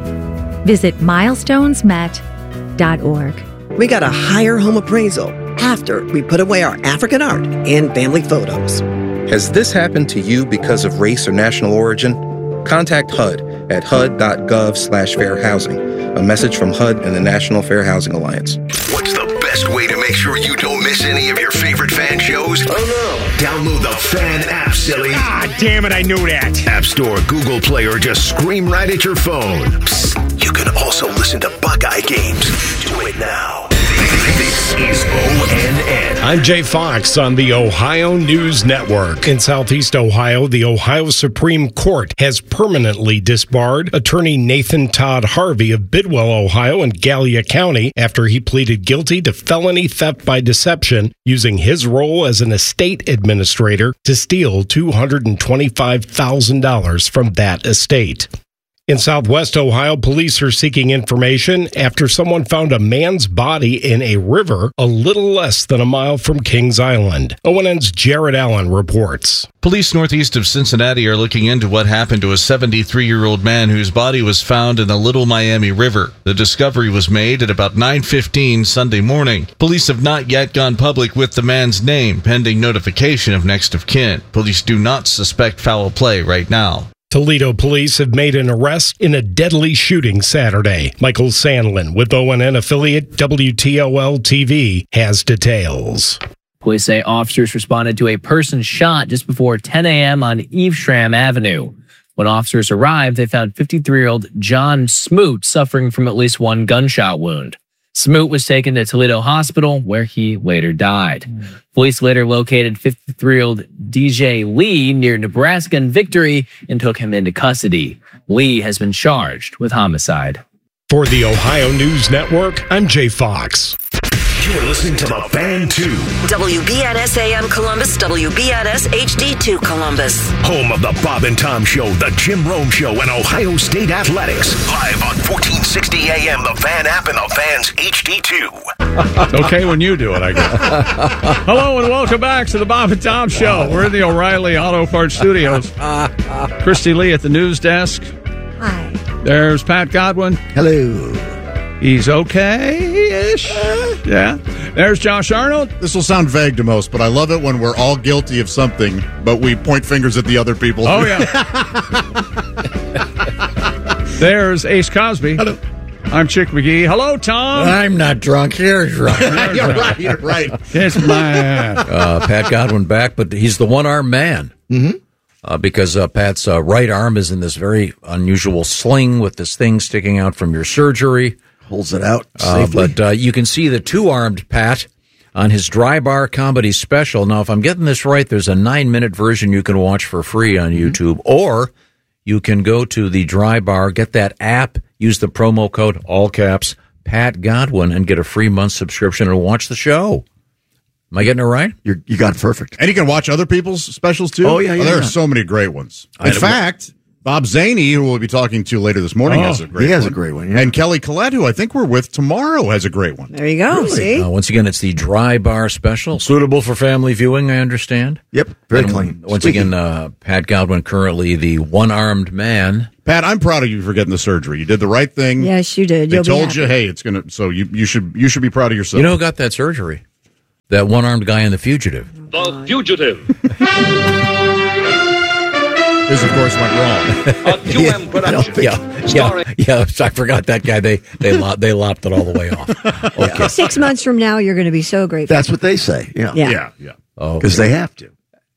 Speaker 14: Visit milestones met dot org.
Speaker 15: We got a higher home appraisal after we put away our African art and family photos.
Speaker 18: Has this happened to you because of race or national origin? Contact H U D at H U D dot gov slash fair housing. A message from H U D and the National Fair Housing Alliance.
Speaker 23: What's the best way to make sure you don't miss any of your favorite fan shows? Oh no! Download the Fan app, silly.
Speaker 26: Ah, damn it, I knew that.
Speaker 23: App Store, Google Play, or just scream right at your phone. Psst, you can also listen to Buckeye games. Do it now. This is O N N.
Speaker 29: I'm Jay Fox on the Ohio News Network. In Southeast Ohio, the Ohio Supreme Court has permanently disbarred attorney Nathan Todd Harvey of Bidwell, Ohio and Gallia County after he pleaded guilty to felony theft by deception using his role as an estate administrator to steal two hundred twenty-five thousand dollars from that estate. In Southwest Ohio, police are seeking information after someone found a man's body in a river a little less than a mile from Kings Island. O N N's Jared Allen reports.
Speaker 30: Police northeast of Cincinnati are looking into what happened to a seventy-three-year-old man whose body was found in the Little Miami River. The discovery was made at about nine fifteen Sunday morning. Police have not yet gone public with the man's name, pending notification of next of kin. Police do not suspect foul play right now.
Speaker 29: Toledo police have made an arrest in a deadly shooting Saturday. Michael Sandlin with O N N affiliate W T O L T V has details.
Speaker 31: Police say officers responded to a person shot just before ten a.m. on Evesham Avenue. When officers arrived, they found fifty-three-year-old John Smoot suffering from at least one gunshot wound. Smoot was taken to Toledo Hospital, where he later died. Mm. Police later located fifty-three-year-old D J Lee near Nebraska and Victory and took him into custody. Lee has been charged with homicide.
Speaker 29: For the Ohio News Network, I'm Jay Fox.
Speaker 23: You're listening to The Fan two.
Speaker 24: W B N S A M Columbus, W B N S H D two Columbus.
Speaker 23: Home of the Bob and Tom Show, The Jim Rome Show, and Ohio State Athletics. Live on fourteen sixty A M, The Fan app, and The Fan's H D two.
Speaker 25: It's okay when you do it, I guess. Hello and welcome back to the Bob and Tom Show. We're in the O'Reilly Auto Parts Studios. Christy Lee at the news desk.
Speaker 27: Hi.
Speaker 25: There's Pat Godwin.
Speaker 28: Hello.
Speaker 25: He's okay-ish. Yeah. There's Josh Arnold.
Speaker 28: This will sound vague to most, but I love it when we're all guilty of something, but we point fingers at the other people.
Speaker 25: Oh, yeah. There's Ace Cosby.
Speaker 28: Hello.
Speaker 25: I'm Chick McGee. Hello, Tom.
Speaker 1: I'm not drunk. Here's right.
Speaker 28: You're right. You're right.
Speaker 25: It's my
Speaker 1: uh, Pat Godwin back, but he's the one-armed man.
Speaker 28: Mm-hmm.
Speaker 1: Uh, because uh, Pat's uh, right arm is in this very unusual sling with this thing sticking out from your surgery.
Speaker 28: Holds it out
Speaker 1: uh,
Speaker 28: safely.
Speaker 1: But uh, you can see the two-armed Pat on his Dry Bar Comedy Special. Now, if I'm getting this right, there's a nine-minute version you can watch for free on YouTube, mm-hmm. or you can go to the Dry Bar, get that app, use the promo code, all caps, Pat Godwin, and get a free month subscription and watch the show. Am I getting it right?
Speaker 2: You're, you got it perfect.
Speaker 28: And you can watch other people's specials, too?
Speaker 2: Oh, yeah, yeah.
Speaker 28: there
Speaker 2: yeah.
Speaker 28: are so many great ones.
Speaker 1: I
Speaker 28: In
Speaker 1: know.
Speaker 28: fact, Bob Zaney, who we'll be talking to later this morning,
Speaker 2: Oh,
Speaker 28: has a great one.
Speaker 2: he has a great one, yeah.
Speaker 28: And Kelly Collette, who I think we're with tomorrow, has a great one.
Speaker 27: There you go. See?
Speaker 1: Uh, once again, it's the Dry Bar Special, suitable for family viewing, I understand.
Speaker 2: Yep, very
Speaker 1: And
Speaker 2: clean.
Speaker 1: Once
Speaker 2: Squeaky.
Speaker 1: again, uh, Pat Godwin, currently the one-armed man.
Speaker 28: Pat, I'm proud of you for getting the surgery. You did the right thing.
Speaker 27: Yes, you did.
Speaker 28: They
Speaker 27: You'll be
Speaker 28: told
Speaker 27: happy.
Speaker 28: you, hey, it's going to, so you, you should you should be proud of yourself.
Speaker 1: You know who got that surgery? That one-armed guy in The Fugitive.
Speaker 3: The Fugitive.
Speaker 28: This, of course, went wrong.
Speaker 3: A Q M production.
Speaker 1: Yeah, yeah, yeah. I forgot that guy. They they lop, they lopped it all the way off. Okay.
Speaker 27: Six months from now, you're going to be so grateful.
Speaker 2: That's what they say. Yeah.
Speaker 27: Yeah.
Speaker 28: Yeah, yeah.
Speaker 1: Oh,
Speaker 2: Because they have to.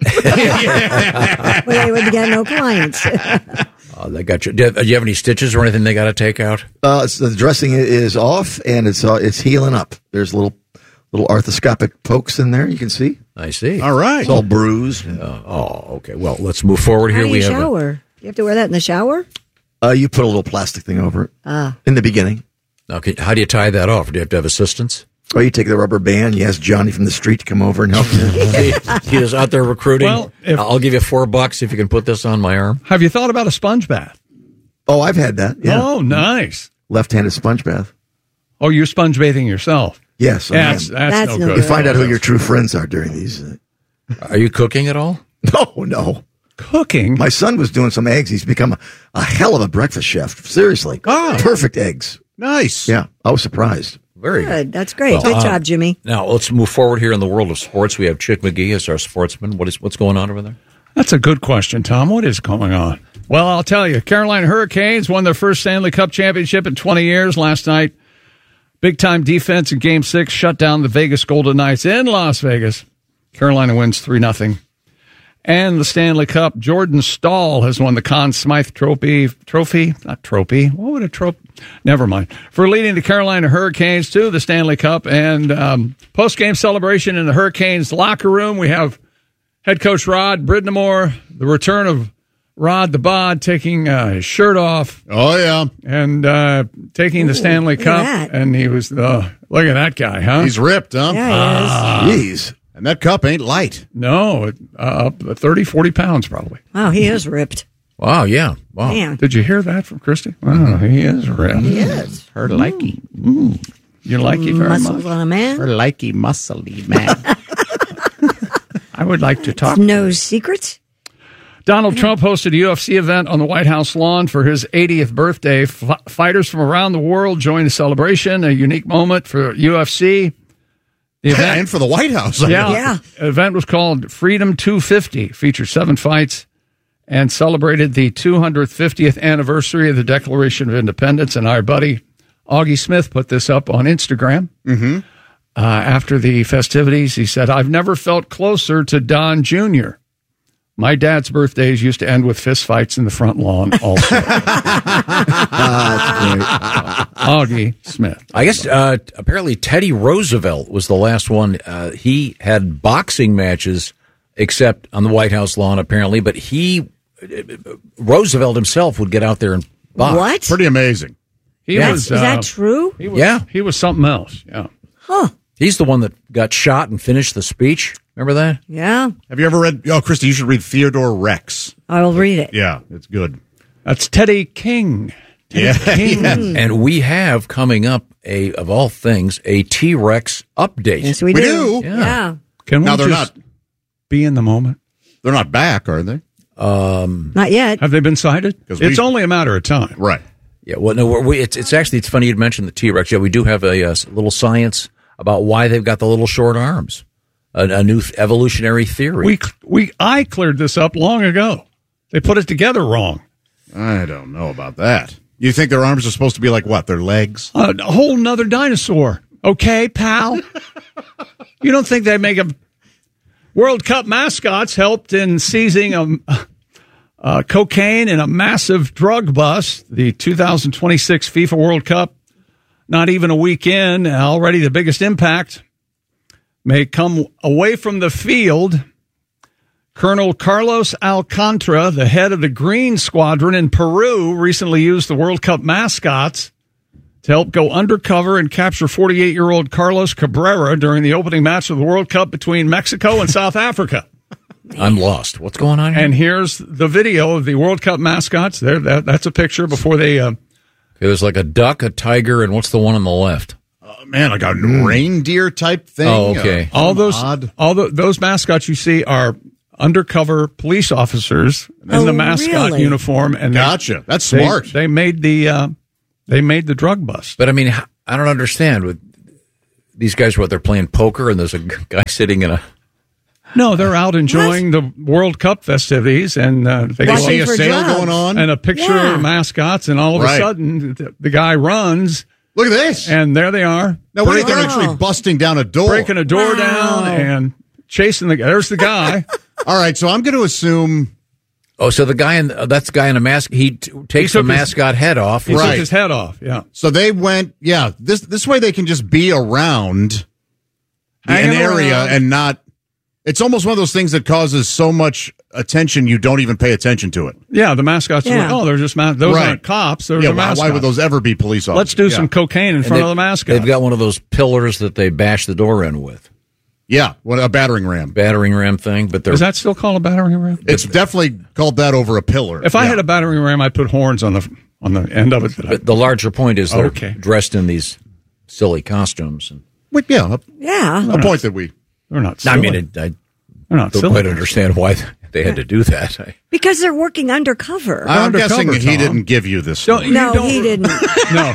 Speaker 27: Well, they would get no clients.
Speaker 1: oh, they got you. Do you have any stitches or anything they got to take out?
Speaker 2: Uh, it's, the dressing is off, and it's uh, it's healing up. There's little little arthroscopic pokes in there. You can see.
Speaker 1: I see.
Speaker 28: All right.
Speaker 2: It's all bruised.
Speaker 1: Uh, oh, okay. Well, let's move forward
Speaker 27: How
Speaker 1: here.
Speaker 27: do
Speaker 1: We
Speaker 27: you
Speaker 1: have. A,
Speaker 27: shower? Do you have to wear that in the shower?
Speaker 2: Uh, you put a little plastic thing over it
Speaker 27: Ah.
Speaker 2: in the beginning.
Speaker 1: okay, how do you tie that off? Do you have to have assistance?
Speaker 2: Or you take the rubber band. You ask Johnny from the street to come over and help you.
Speaker 1: he, he is out there recruiting.
Speaker 25: Well, if-
Speaker 1: I'll give you four bucks if you can put this on my arm.
Speaker 25: Have you thought about a sponge bath?
Speaker 2: Oh, I've had that. Yeah.
Speaker 25: Oh, nice.
Speaker 2: Left-handed sponge bath.
Speaker 25: Oh, you're sponge bathing yourself.
Speaker 2: Yes. I
Speaker 25: Yeah,
Speaker 2: am.
Speaker 25: that's, that's,
Speaker 27: That's
Speaker 25: no
Speaker 27: no
Speaker 25: good.
Speaker 2: You find out who your true friends are during these. Uh,
Speaker 1: Are you cooking at all?
Speaker 2: no, no.
Speaker 25: Cooking?
Speaker 2: My son was doing some eggs. He's become a, a hell of a breakfast chef. Seriously.
Speaker 28: Oh.
Speaker 2: Perfect eggs.
Speaker 28: Nice.
Speaker 2: Yeah. I was surprised.
Speaker 1: Very
Speaker 27: Good. That's great.
Speaker 1: Well,
Speaker 27: Good
Speaker 1: uh,
Speaker 27: job, Jimmy.
Speaker 1: Now let's move forward here in the world of sports. We have Chick McGee as our sportsman. What is what's going on over there?
Speaker 25: That's a good question, Tom. What is going on? Well, I'll tell you. Carolina Hurricanes won their first Stanley Cup championship in twenty years last night. Big-time defense in Game six shut down the Vegas Golden Knights in Las Vegas. Carolina wins three nothing. And the Stanley Cup, Jordan Stahl has won the Conn Smythe Trophy. Trophy? Not trophy. What would a trophy? Never mind. For leading the Carolina Hurricanes to the Stanley Cup. And um, post-game celebration in the Hurricanes locker room, we have head coach Rod Bridnamore, the return of Rod the Bod, taking uh, his shirt off.
Speaker 28: Oh, yeah.
Speaker 25: And uh, taking
Speaker 27: Ooh,
Speaker 25: the Stanley
Speaker 27: look at
Speaker 25: Cup.
Speaker 27: that.
Speaker 25: And he was, uh, look at that guy, huh?
Speaker 28: He's ripped, huh?
Speaker 27: Yeah, he is.
Speaker 2: Jeez.
Speaker 28: And that cup ain't light.
Speaker 25: No, it- uh, up thirty, forty pounds probably.
Speaker 27: Wow, he is ripped.
Speaker 1: Wow, yeah. Wow.
Speaker 27: Man.
Speaker 25: Did you hear that from Christy? Oh, he is ripped.
Speaker 27: He is.
Speaker 28: Her likey.
Speaker 25: Mm. You like it very
Speaker 27: Muscles
Speaker 25: much?
Speaker 27: on a man.
Speaker 28: Her likey muscly man.
Speaker 25: I would like to talk.
Speaker 27: No secrets.
Speaker 25: Donald Trump hosted a U F C event on the White House lawn for his eightieth birthday. F- fighters from around the world joined the celebration, a unique moment for U F C. The event,
Speaker 28: and for the White House.
Speaker 25: yeah,
Speaker 27: Yeah.
Speaker 25: The event was called Freedom two fifty, featured seven fights, and celebrated the two hundred fiftieth anniversary of the Declaration of Independence. And our buddy Augie Smith put this up on Instagram.
Speaker 28: Mm-hmm.
Speaker 25: Uh, after the festivities, he said, "I've never felt closer to Don Junior My dad's birthdays used to end with fistfights in the front lawn also."
Speaker 2: Ah,
Speaker 25: Augie Smith.
Speaker 1: I guess uh, apparently Teddy Roosevelt was the last one. Uh, he had boxing matches, except on the White House lawn, apparently. But he, Roosevelt himself, would get out there and box.
Speaker 27: What?
Speaker 28: Pretty amazing.
Speaker 25: He
Speaker 27: That's-
Speaker 25: was,
Speaker 27: is that
Speaker 25: uh,
Speaker 27: true?
Speaker 25: He was,
Speaker 1: Yeah.
Speaker 25: he was something else. Yeah.
Speaker 27: Huh.
Speaker 1: He's the one that got shot and finished the speech. Remember that?
Speaker 27: Yeah.
Speaker 28: Have you ever read? Oh, Christy, you should read Theodore Rex.
Speaker 27: I will read it.
Speaker 28: Yeah, it's good.
Speaker 25: That's Teddy King. Teddy
Speaker 28: Yeah.
Speaker 25: King.
Speaker 28: Yes.
Speaker 1: And we have coming up a of all things a T-Rex update.
Speaker 27: Yes, we,
Speaker 28: We
Speaker 27: do.
Speaker 28: do.
Speaker 27: Yeah. Yeah.
Speaker 25: Can we
Speaker 28: Now they're
Speaker 25: just
Speaker 28: not.
Speaker 25: be in the moment?
Speaker 28: They're not back, are they?
Speaker 1: Um,
Speaker 27: Not yet.
Speaker 25: Have they been sighted?
Speaker 28: 'Cause
Speaker 25: It's
Speaker 28: we-
Speaker 25: only a matter of time.
Speaker 28: Right.
Speaker 1: yeah. Well, no. We, it's it's actually it's funny you mentioned the T-Rex. Yeah, we do have a, uh little science about why they've got the little short arms. A, a new th- evolutionary theory.
Speaker 25: We we I cleared this up long ago. They put it together wrong.
Speaker 28: I don't know about that. You think their arms are supposed to be like what? Their legs?
Speaker 25: Uh, a whole nother dinosaur. Okay, pal. You don't think they make a World Cup mascots helped in seizing a, uh, cocaine in a massive drug bust? The two thousand twenty-six FIFA World Cup, not even a week in, already the biggest impact may come away from the field. Colonel Carlos Alcantara, the head of the Green Squadron in Peru, recently used the World Cup mascots to help go undercover and capture forty-eight-year-old Carlos Cabrera during the opening match of the World Cup between Mexico and South Africa.
Speaker 1: I'm lost. What's going on here?
Speaker 25: And here's the video of the World Cup mascots. There, that, that's a picture before they. Uh,
Speaker 1: okay, there's like a duck, a tiger, and what's the one on the left?
Speaker 28: Uh, man, like a mm. reindeer type thing.
Speaker 1: Oh, okay.
Speaker 25: Uh, all those, odd. all the, those mascots you see are undercover police officers in
Speaker 27: oh,
Speaker 25: the mascot
Speaker 27: really?
Speaker 25: uniform. And
Speaker 28: gotcha.
Speaker 25: They,
Speaker 28: that's smart.
Speaker 25: They, they made the. Uh, They made the drug bust.
Speaker 1: But, I mean, I don't understand. With these guys, what, they're playing poker and there's a guy sitting in a...
Speaker 25: No, they're out enjoying what? the World Cup festivities, and uh, they
Speaker 28: go see a sale drugs. going on.
Speaker 25: And a picture
Speaker 27: yeah.
Speaker 25: of mascots, and all of
Speaker 28: right.
Speaker 25: a sudden, the, the guy runs.
Speaker 28: Look at this.
Speaker 25: And there they are.
Speaker 28: Now, what are they actually busting down a door?
Speaker 25: Breaking a door
Speaker 27: wow.
Speaker 25: down and chasing the guy. There's the guy.
Speaker 28: All right, so I'm going to assume...
Speaker 1: Oh, so the guy in uh, that's the guy in a mask. He t- takes
Speaker 25: he
Speaker 1: the mascot
Speaker 25: his,
Speaker 1: head off.
Speaker 25: He
Speaker 28: right.
Speaker 25: took his head off. Yeah.
Speaker 28: So they went. Yeah. This this way they can just be around
Speaker 25: Hanging
Speaker 28: an area
Speaker 25: around.
Speaker 28: and not. It's almost one of those things that causes so much attention you don't even pay attention to it.
Speaker 25: Yeah, the mascots.
Speaker 27: Yeah.
Speaker 25: Are, oh, they're just mas- those
Speaker 28: right.
Speaker 25: aren't cops. They're
Speaker 28: yeah.
Speaker 25: the
Speaker 28: Why,
Speaker 25: mascots.
Speaker 28: why would those ever be police officers?
Speaker 25: Let's do
Speaker 28: yeah.
Speaker 25: some cocaine in
Speaker 1: And
Speaker 25: front
Speaker 1: they-
Speaker 25: of the mascot.
Speaker 1: They've got one of those pillars that they bash the door in with.
Speaker 28: Yeah, what a battering ram.
Speaker 1: Battering ram thing, but they're
Speaker 25: Is that still called a battering ram?
Speaker 28: It's definitely called that over a pillar.
Speaker 25: If I
Speaker 28: yeah.
Speaker 25: had a battering ram, I'd put horns on the on the end of it.
Speaker 1: But the larger point is they're
Speaker 25: Okay.
Speaker 1: dressed in these silly costumes. And
Speaker 28: Wait, yeah, a,
Speaker 27: Yeah.
Speaker 28: a point that we.
Speaker 25: They're not
Speaker 1: I
Speaker 25: silly.
Speaker 1: mean, it, I
Speaker 25: They're not
Speaker 1: don't
Speaker 25: silly.
Speaker 1: quite understand why they had to do that. I,
Speaker 27: Because they're working undercover.
Speaker 28: I'm
Speaker 25: undercover,
Speaker 28: guessing he
Speaker 25: Tom.
Speaker 28: didn't give you this.
Speaker 25: Don't-
Speaker 28: story.
Speaker 25: you
Speaker 27: no,
Speaker 25: don't-
Speaker 27: he didn't.
Speaker 25: No.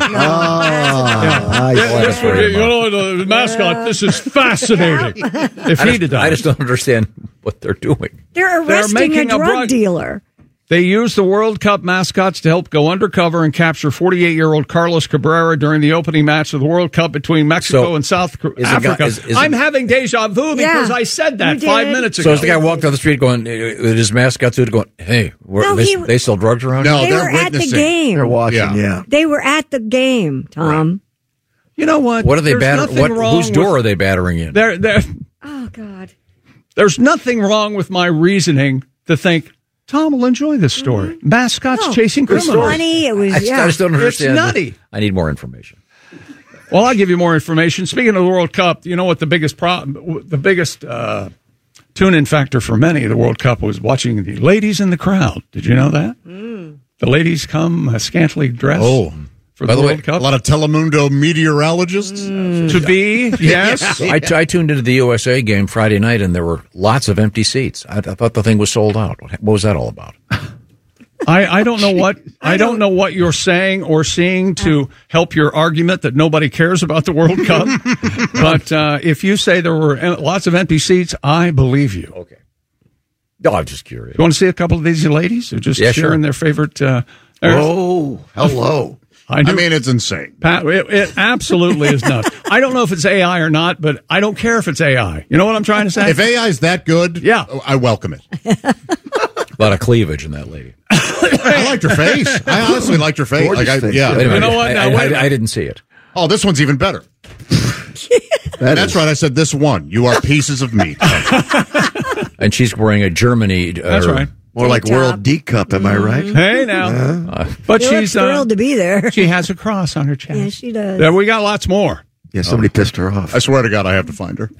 Speaker 28: Ah,
Speaker 25: Yeah, this would be-
Speaker 1: very
Speaker 25: you know, the mascot, this is fascinating. If
Speaker 1: I
Speaker 25: he
Speaker 1: just,
Speaker 25: did
Speaker 1: I just don't understand what they're doing.
Speaker 27: They're arresting
Speaker 25: making
Speaker 27: a
Speaker 25: a
Speaker 27: drug
Speaker 25: drug-
Speaker 27: dealer.
Speaker 25: They used the World Cup mascots to help go undercover and capture forty-eight-year-old Carlos Cabrera during the opening match of the World Cup between Mexico
Speaker 1: So,
Speaker 25: and South
Speaker 1: is the
Speaker 25: Africa.
Speaker 1: guy- is- is
Speaker 25: I'm
Speaker 1: the-
Speaker 25: having deja vu because
Speaker 27: Yeah,
Speaker 25: I said that
Speaker 27: you
Speaker 25: five
Speaker 27: did.
Speaker 25: minutes
Speaker 1: So
Speaker 25: ago.
Speaker 1: as the guy walked down the street going, uh, with his mascot suit going, hey, we're,
Speaker 27: No,
Speaker 1: they,
Speaker 27: he-
Speaker 1: they sell drugs around
Speaker 28: No,
Speaker 1: here?
Speaker 27: They
Speaker 28: they're
Speaker 27: were at the
Speaker 28: witnessing.
Speaker 27: game.
Speaker 2: They're watching,
Speaker 28: Yeah.
Speaker 2: yeah.
Speaker 27: They were at the game, Tom.
Speaker 25: You know what?
Speaker 1: What are they
Speaker 25: There's
Speaker 1: battering?
Speaker 25: nothing
Speaker 1: What,
Speaker 25: wrong
Speaker 1: whose door
Speaker 25: with-
Speaker 1: are they battering in?
Speaker 25: There, there,
Speaker 27: Oh, God.
Speaker 25: there's nothing wrong with my reasoning to think Tom will enjoy this story. Mascots
Speaker 27: No,
Speaker 25: chasing
Speaker 27: it was
Speaker 25: criminals.
Speaker 27: funny. It was,
Speaker 1: I, just-
Speaker 27: yeah.
Speaker 1: I just don't understand.
Speaker 25: It's nutty.
Speaker 1: I need more information.
Speaker 25: Well, I'll give you more information. Speaking of the World Cup, you know what the biggest problem, the biggest uh, tune-in factor for many of the World Cup was watching the ladies in the crowd. Did you know that? Mm. The ladies come uh, scantily dressed.
Speaker 28: Oh.
Speaker 25: For
Speaker 1: By
Speaker 25: the
Speaker 1: the way,
Speaker 25: World Cup.
Speaker 28: A lot of Telemundo meteorologists.
Speaker 25: To be, yes.
Speaker 1: So I, I tuned into the U S A game Friday night, and there were lots of empty seats. I, I thought the thing was sold out. What was that all about?
Speaker 25: I, I don't know what I don't know what you're saying or seeing to help your argument that nobody cares about the World Cup. But uh, if you say there were en- lots of empty seats, I believe you.
Speaker 1: Okay. No, I'm just curious.
Speaker 25: You want to see a couple of these ladies who are just
Speaker 1: Yeah,
Speaker 25: sharing
Speaker 1: sure.
Speaker 25: their favorite? Uh, there's-
Speaker 28: Oh, hello.
Speaker 25: I,
Speaker 28: I
Speaker 25: do-
Speaker 28: mean, it's insane.
Speaker 25: Pat, it, it absolutely is nuts. I don't know if it's A I or not, but I don't care if it's A I. You know what I'm trying to say?
Speaker 28: If A I is that good,
Speaker 25: Yeah.
Speaker 28: I welcome it.
Speaker 1: A lot of cleavage in that lady.
Speaker 28: I liked her face. I honestly liked her face.
Speaker 2: Gorgeous
Speaker 28: Like, I,
Speaker 2: face,
Speaker 28: yeah.
Speaker 2: yeah.
Speaker 1: Wait a
Speaker 25: You
Speaker 1: minute.
Speaker 25: know what?
Speaker 1: I,
Speaker 25: Now,
Speaker 1: I-
Speaker 25: wait a
Speaker 1: I-
Speaker 25: minute.
Speaker 1: I didn't see it.
Speaker 28: Oh, this one's even better.
Speaker 2: That
Speaker 28: That's
Speaker 2: is-
Speaker 28: right. I said this one. You are pieces of meat.
Speaker 1: And she's wearing a Germany. Uh,
Speaker 25: That's right.
Speaker 2: More like
Speaker 27: Tank top.
Speaker 2: World D Cup, am I right?
Speaker 25: Hey now,
Speaker 1: Uh,
Speaker 25: but
Speaker 27: She looks
Speaker 25: she's uh,
Speaker 27: thrilled to be there.
Speaker 25: she has a cross on her chest.
Speaker 27: Yeah, she does.
Speaker 25: Yeah, we got lots more.
Speaker 2: Yeah, somebody pissed her off.
Speaker 28: I swear to God, I have to find her.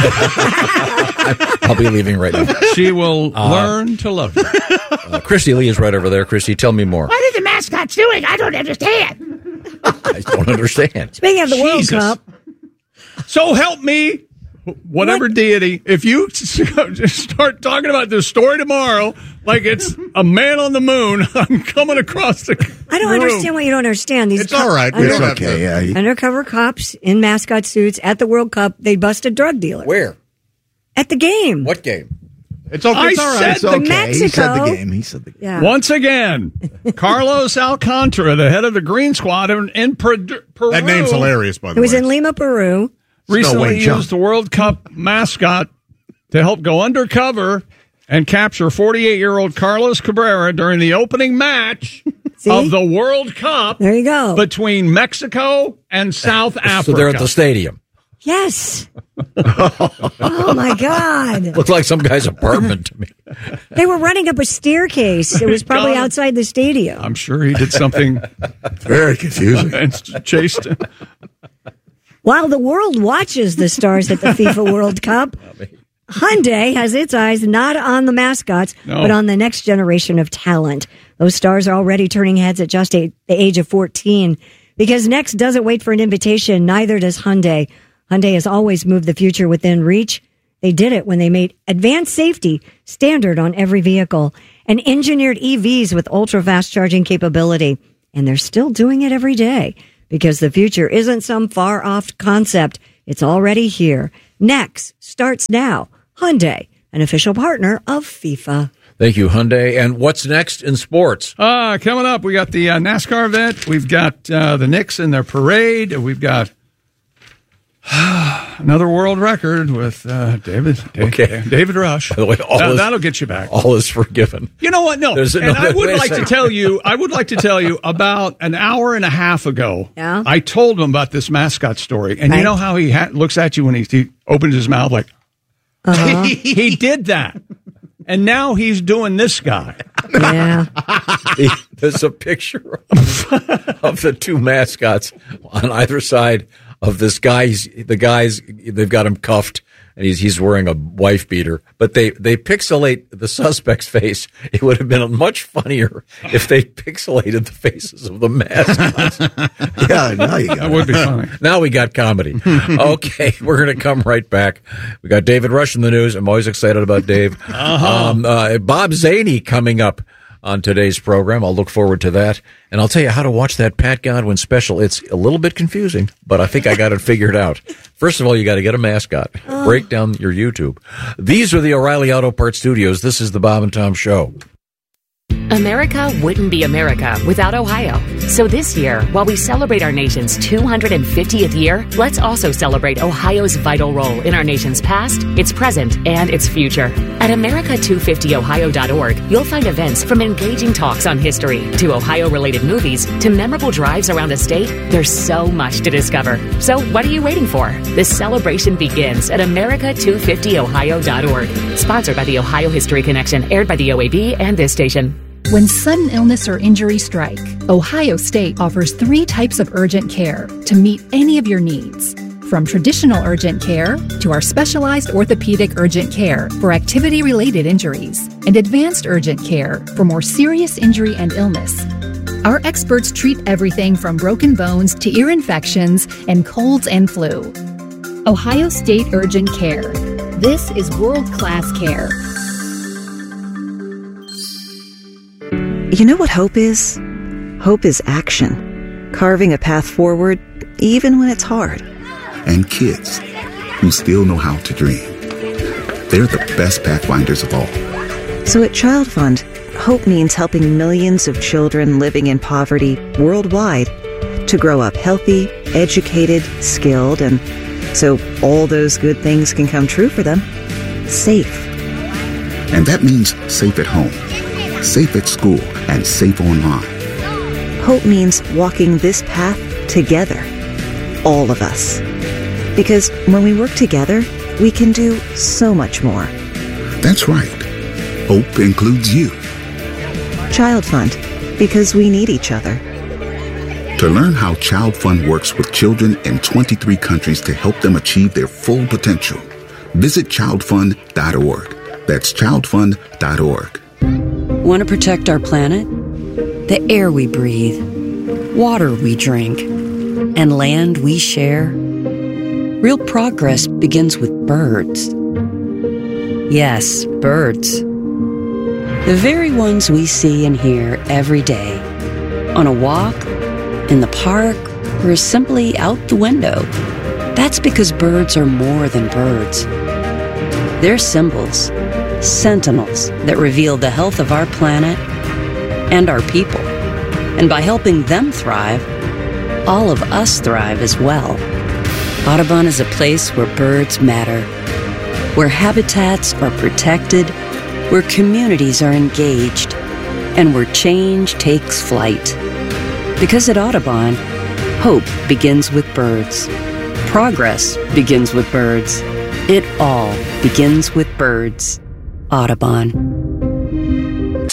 Speaker 1: I'll be leaving right now.
Speaker 25: She will learn to love you.
Speaker 1: Uh, Christy Lee is right over there. Christy, tell me more.
Speaker 4: What are the mascots doing? I don't understand.
Speaker 1: I don't understand.
Speaker 27: Speaking of the
Speaker 25: Jesus.
Speaker 27: World Cup,
Speaker 25: So help me, whatever
Speaker 27: What?
Speaker 25: deity, if you start talking about this story tomorrow like it's a man on the moon, I'm coming across the
Speaker 27: I don't
Speaker 25: room.
Speaker 27: understand what you don't understand. These
Speaker 28: It's all right. We
Speaker 27: under-
Speaker 28: don't have
Speaker 2: Okay,
Speaker 28: to.
Speaker 2: yeah. you-
Speaker 27: undercover cops in mascot suits at the World Cup, they bust a drug dealer.
Speaker 1: Where?
Speaker 27: At the game.
Speaker 1: What game?
Speaker 28: It's okay.
Speaker 25: I
Speaker 28: It's all right.
Speaker 25: said
Speaker 28: It's
Speaker 27: the
Speaker 28: okay.
Speaker 27: Mexico.
Speaker 2: He said the game. He said the game.
Speaker 27: Yeah.
Speaker 25: Once again, Carlos Alcantara, the head of the Green Squad in, in Peru,
Speaker 28: That name's hilarious, by the
Speaker 27: It was
Speaker 28: way.
Speaker 27: in Lima, Peru.
Speaker 25: recently
Speaker 2: Wayne Jump.
Speaker 25: used the World Cup mascot to help go undercover and capture forty-eight-year-old Carlos Cabrera during the opening match
Speaker 27: See?
Speaker 25: of the World Cup
Speaker 27: There you go.
Speaker 25: between Mexico and South Africa.
Speaker 1: So they're at the stadium.
Speaker 27: Yes. Oh my God.
Speaker 1: Looked like some guy's apartment to me.
Speaker 27: They were running up a staircase. It was probably
Speaker 25: God.
Speaker 27: outside the stadium.
Speaker 25: I'm sure he did something
Speaker 2: very confusing
Speaker 25: and chased him.
Speaker 27: While the world watches the stars at the FIFA World Cup, Hyundai has its eyes not on the mascots,
Speaker 5: No.
Speaker 27: but on the next generation of talent. Those stars are already turning heads at just a, the age of fourteen. Because Next doesn't wait for an invitation, neither does Hyundai. Hyundai has always moved the future within reach. They did it when they made advanced safety standard on every vehicle and engineered E Vs with ultra-fast charging capability. And they're still doing it every day because the future isn't some far-off concept. It's already here. Next starts now. Hyundai, an official partner of FIFA.
Speaker 1: Thank you, Hyundai. And what's next in sports?
Speaker 25: Uh, coming up, we got the uh, NASCAR event. We've got uh, the Knicks in their parade. We've got another world record with uh, David
Speaker 1: Okay.
Speaker 25: David Rush.
Speaker 1: By the way, all
Speaker 25: Now,
Speaker 1: is,
Speaker 25: that'll get you back.
Speaker 1: All is forgiven.
Speaker 25: You know what? No,
Speaker 1: There's
Speaker 25: and
Speaker 1: another-
Speaker 25: I would
Speaker 1: wait a
Speaker 25: like to
Speaker 1: second.
Speaker 25: tell you. I would like to tell you about an hour and a half ago.
Speaker 27: Yeah?
Speaker 25: I told him about this mascot story, and
Speaker 27: Right.
Speaker 25: you know how he ha- looks at you when he, he opens his mouth like
Speaker 27: Uh-huh.
Speaker 25: he did that, and now he's doing this guy.
Speaker 27: Yeah.
Speaker 1: There's a picture of, of the two mascots on either side of this guy. He's, the guys, they've got him cuffed, and he's he's wearing a wife beater. But they, they pixelate the suspect's face. It would have been much funnier if they pixelated the faces of the mascots.
Speaker 2: Yeah, now you got
Speaker 25: That would be funny.
Speaker 1: Now we got comedy. Okay, we're going to come right back. We got David Rush in the news. I'm always excited about Dave.
Speaker 25: Uh-huh.
Speaker 1: Um, uh, Bob Zaney coming up on today's program. I'll look forward to that. And I'll tell you how to watch that Pat Godwin special. It's a little bit confusing, but I think I got it figured out. First of all, you got to get a mascot. Break down your YouTube. These are the O'Reilly Auto Parts Studios. This is the Bob and Tom Show.
Speaker 6: America wouldn't be America without Ohio. So this year, while we celebrate our nation's two hundred fiftieth year, let's also celebrate Ohio's vital role in our nation's past, its present, and its future. At America two fifty ohio dot org, you'll find events from engaging talks on history to Ohio-related movies to memorable drives around the state. There's so much to discover. So what are you waiting for? This celebration begins at America two fifty ohio dot org. Sponsored by the Ohio History Connection, aired by the O A B and this station.
Speaker 7: When sudden illness or injury strike, Ohio State offers three types of urgent care to meet any of your needs. From traditional urgent care to our specialized orthopedic urgent care for activity-related injuries and advanced urgent care for more serious injury and illness. Our experts treat everything from broken bones to ear infections and colds and flu. Ohio State Urgent Care. This is world-class care.
Speaker 8: You know what hope is? Hope is action. Carving a path forward, even when it's hard.
Speaker 9: And kids who still know how to dream. They're the best pathfinders of all.
Speaker 8: So at Child Fund, hope means helping millions of children living in poverty worldwide to grow up healthy, educated, skilled, and so all those good things can come true for them. Safe.
Speaker 9: And that means safe at home, safe at school, and safe online.
Speaker 8: Hope means walking this path together. All of us. Because when we work together, we can do so much more.
Speaker 9: That's right. Hope includes you.
Speaker 8: Child Fund. Because we need each other.
Speaker 9: To learn how Child Fund works with children in twenty-three countries to help them achieve their full potential, visit child fund dot org. That's child fund dot org.
Speaker 16: Want to protect our planet? The air we breathe, water we drink, and land we share? Real progress begins with birds. Yes, birds. The very ones we see and hear every day. On a walk, in the park, or simply out the window. That's because birds are more than birds. They're symbols, sentinels that reveal the health of our planet and our people. And by helping them thrive, all of us thrive as well. Audubon is a place where birds matter, where habitats are protected, where communities are engaged, and where change takes flight. Because at Audubon, hope begins with birds. Progress begins with birds. It all begins with birds. Audubon.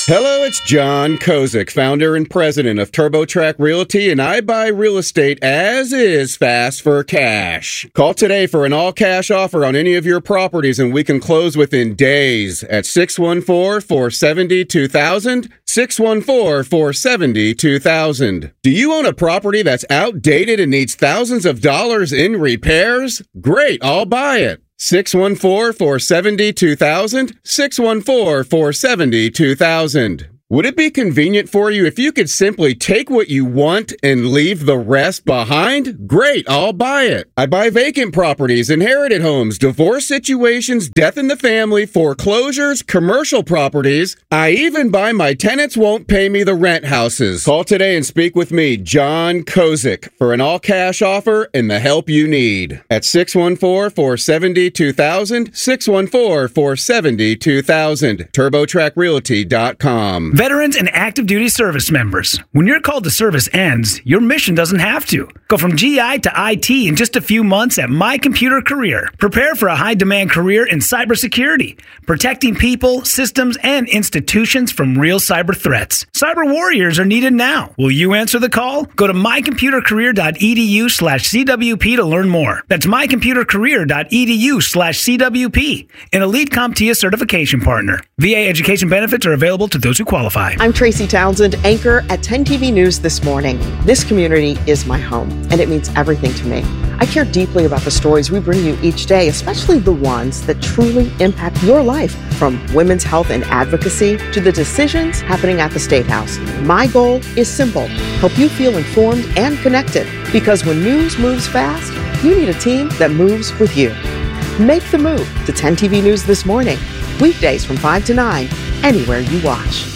Speaker 5: Hello, it's John Kozik, founder and president of TurboTrack Realty, and I buy real estate as is fast for cash. Call today for an all-cash offer on any of your properties, and we can close within days at six one four, four seven zero, two thousand, six one four, four seven zero, two thousand. Do you own a property that's outdated and needs thousands of dollars in repairs? Great, I'll buy it. six one four, four seven zero, two thousand, six one four, four seven zero, two thousand. Would it be convenient for you if you could simply take what you want and leave the rest behind? Great, I'll buy it. I buy vacant properties, inherited homes, divorce situations, death in the family, foreclosures, commercial properties. I even buy my tenants won't pay me the rent houses. Call today and speak with me, John Kozik, for an all-cash offer and the help you need. At six one four, four seven zero, two thousand, six one four, four seven zero, two thousand, turbo track realty dot com.
Speaker 10: Veterans and active duty service members. When your call to service ends, your mission doesn't have to. Go from G I to I T in just a few months at My Computer Career. Prepare for a high-demand career in cybersecurity, protecting people, systems, and institutions from real cyber threats. Cyber warriors are needed now. Will you answer the call? Go to my computer career dot e d u slash c w p to learn more. That's my computer career dot e d u slash c w p, an Elite CompTIA certification partner. V A education benefits are available to those who qualify.
Speaker 11: I'm Tracy Townsend, anchor at ten T V News This Morning. This community is my home, and it means everything to me. I care deeply about the stories we bring you each day, especially the ones that truly impact your life, from women's health and advocacy to the decisions happening at the State House. My goal is simple: help you feel informed and connected, because when news moves fast, you need a team that moves with you. Make the move to ten T V News This Morning, weekdays from five to nine, anywhere you watch.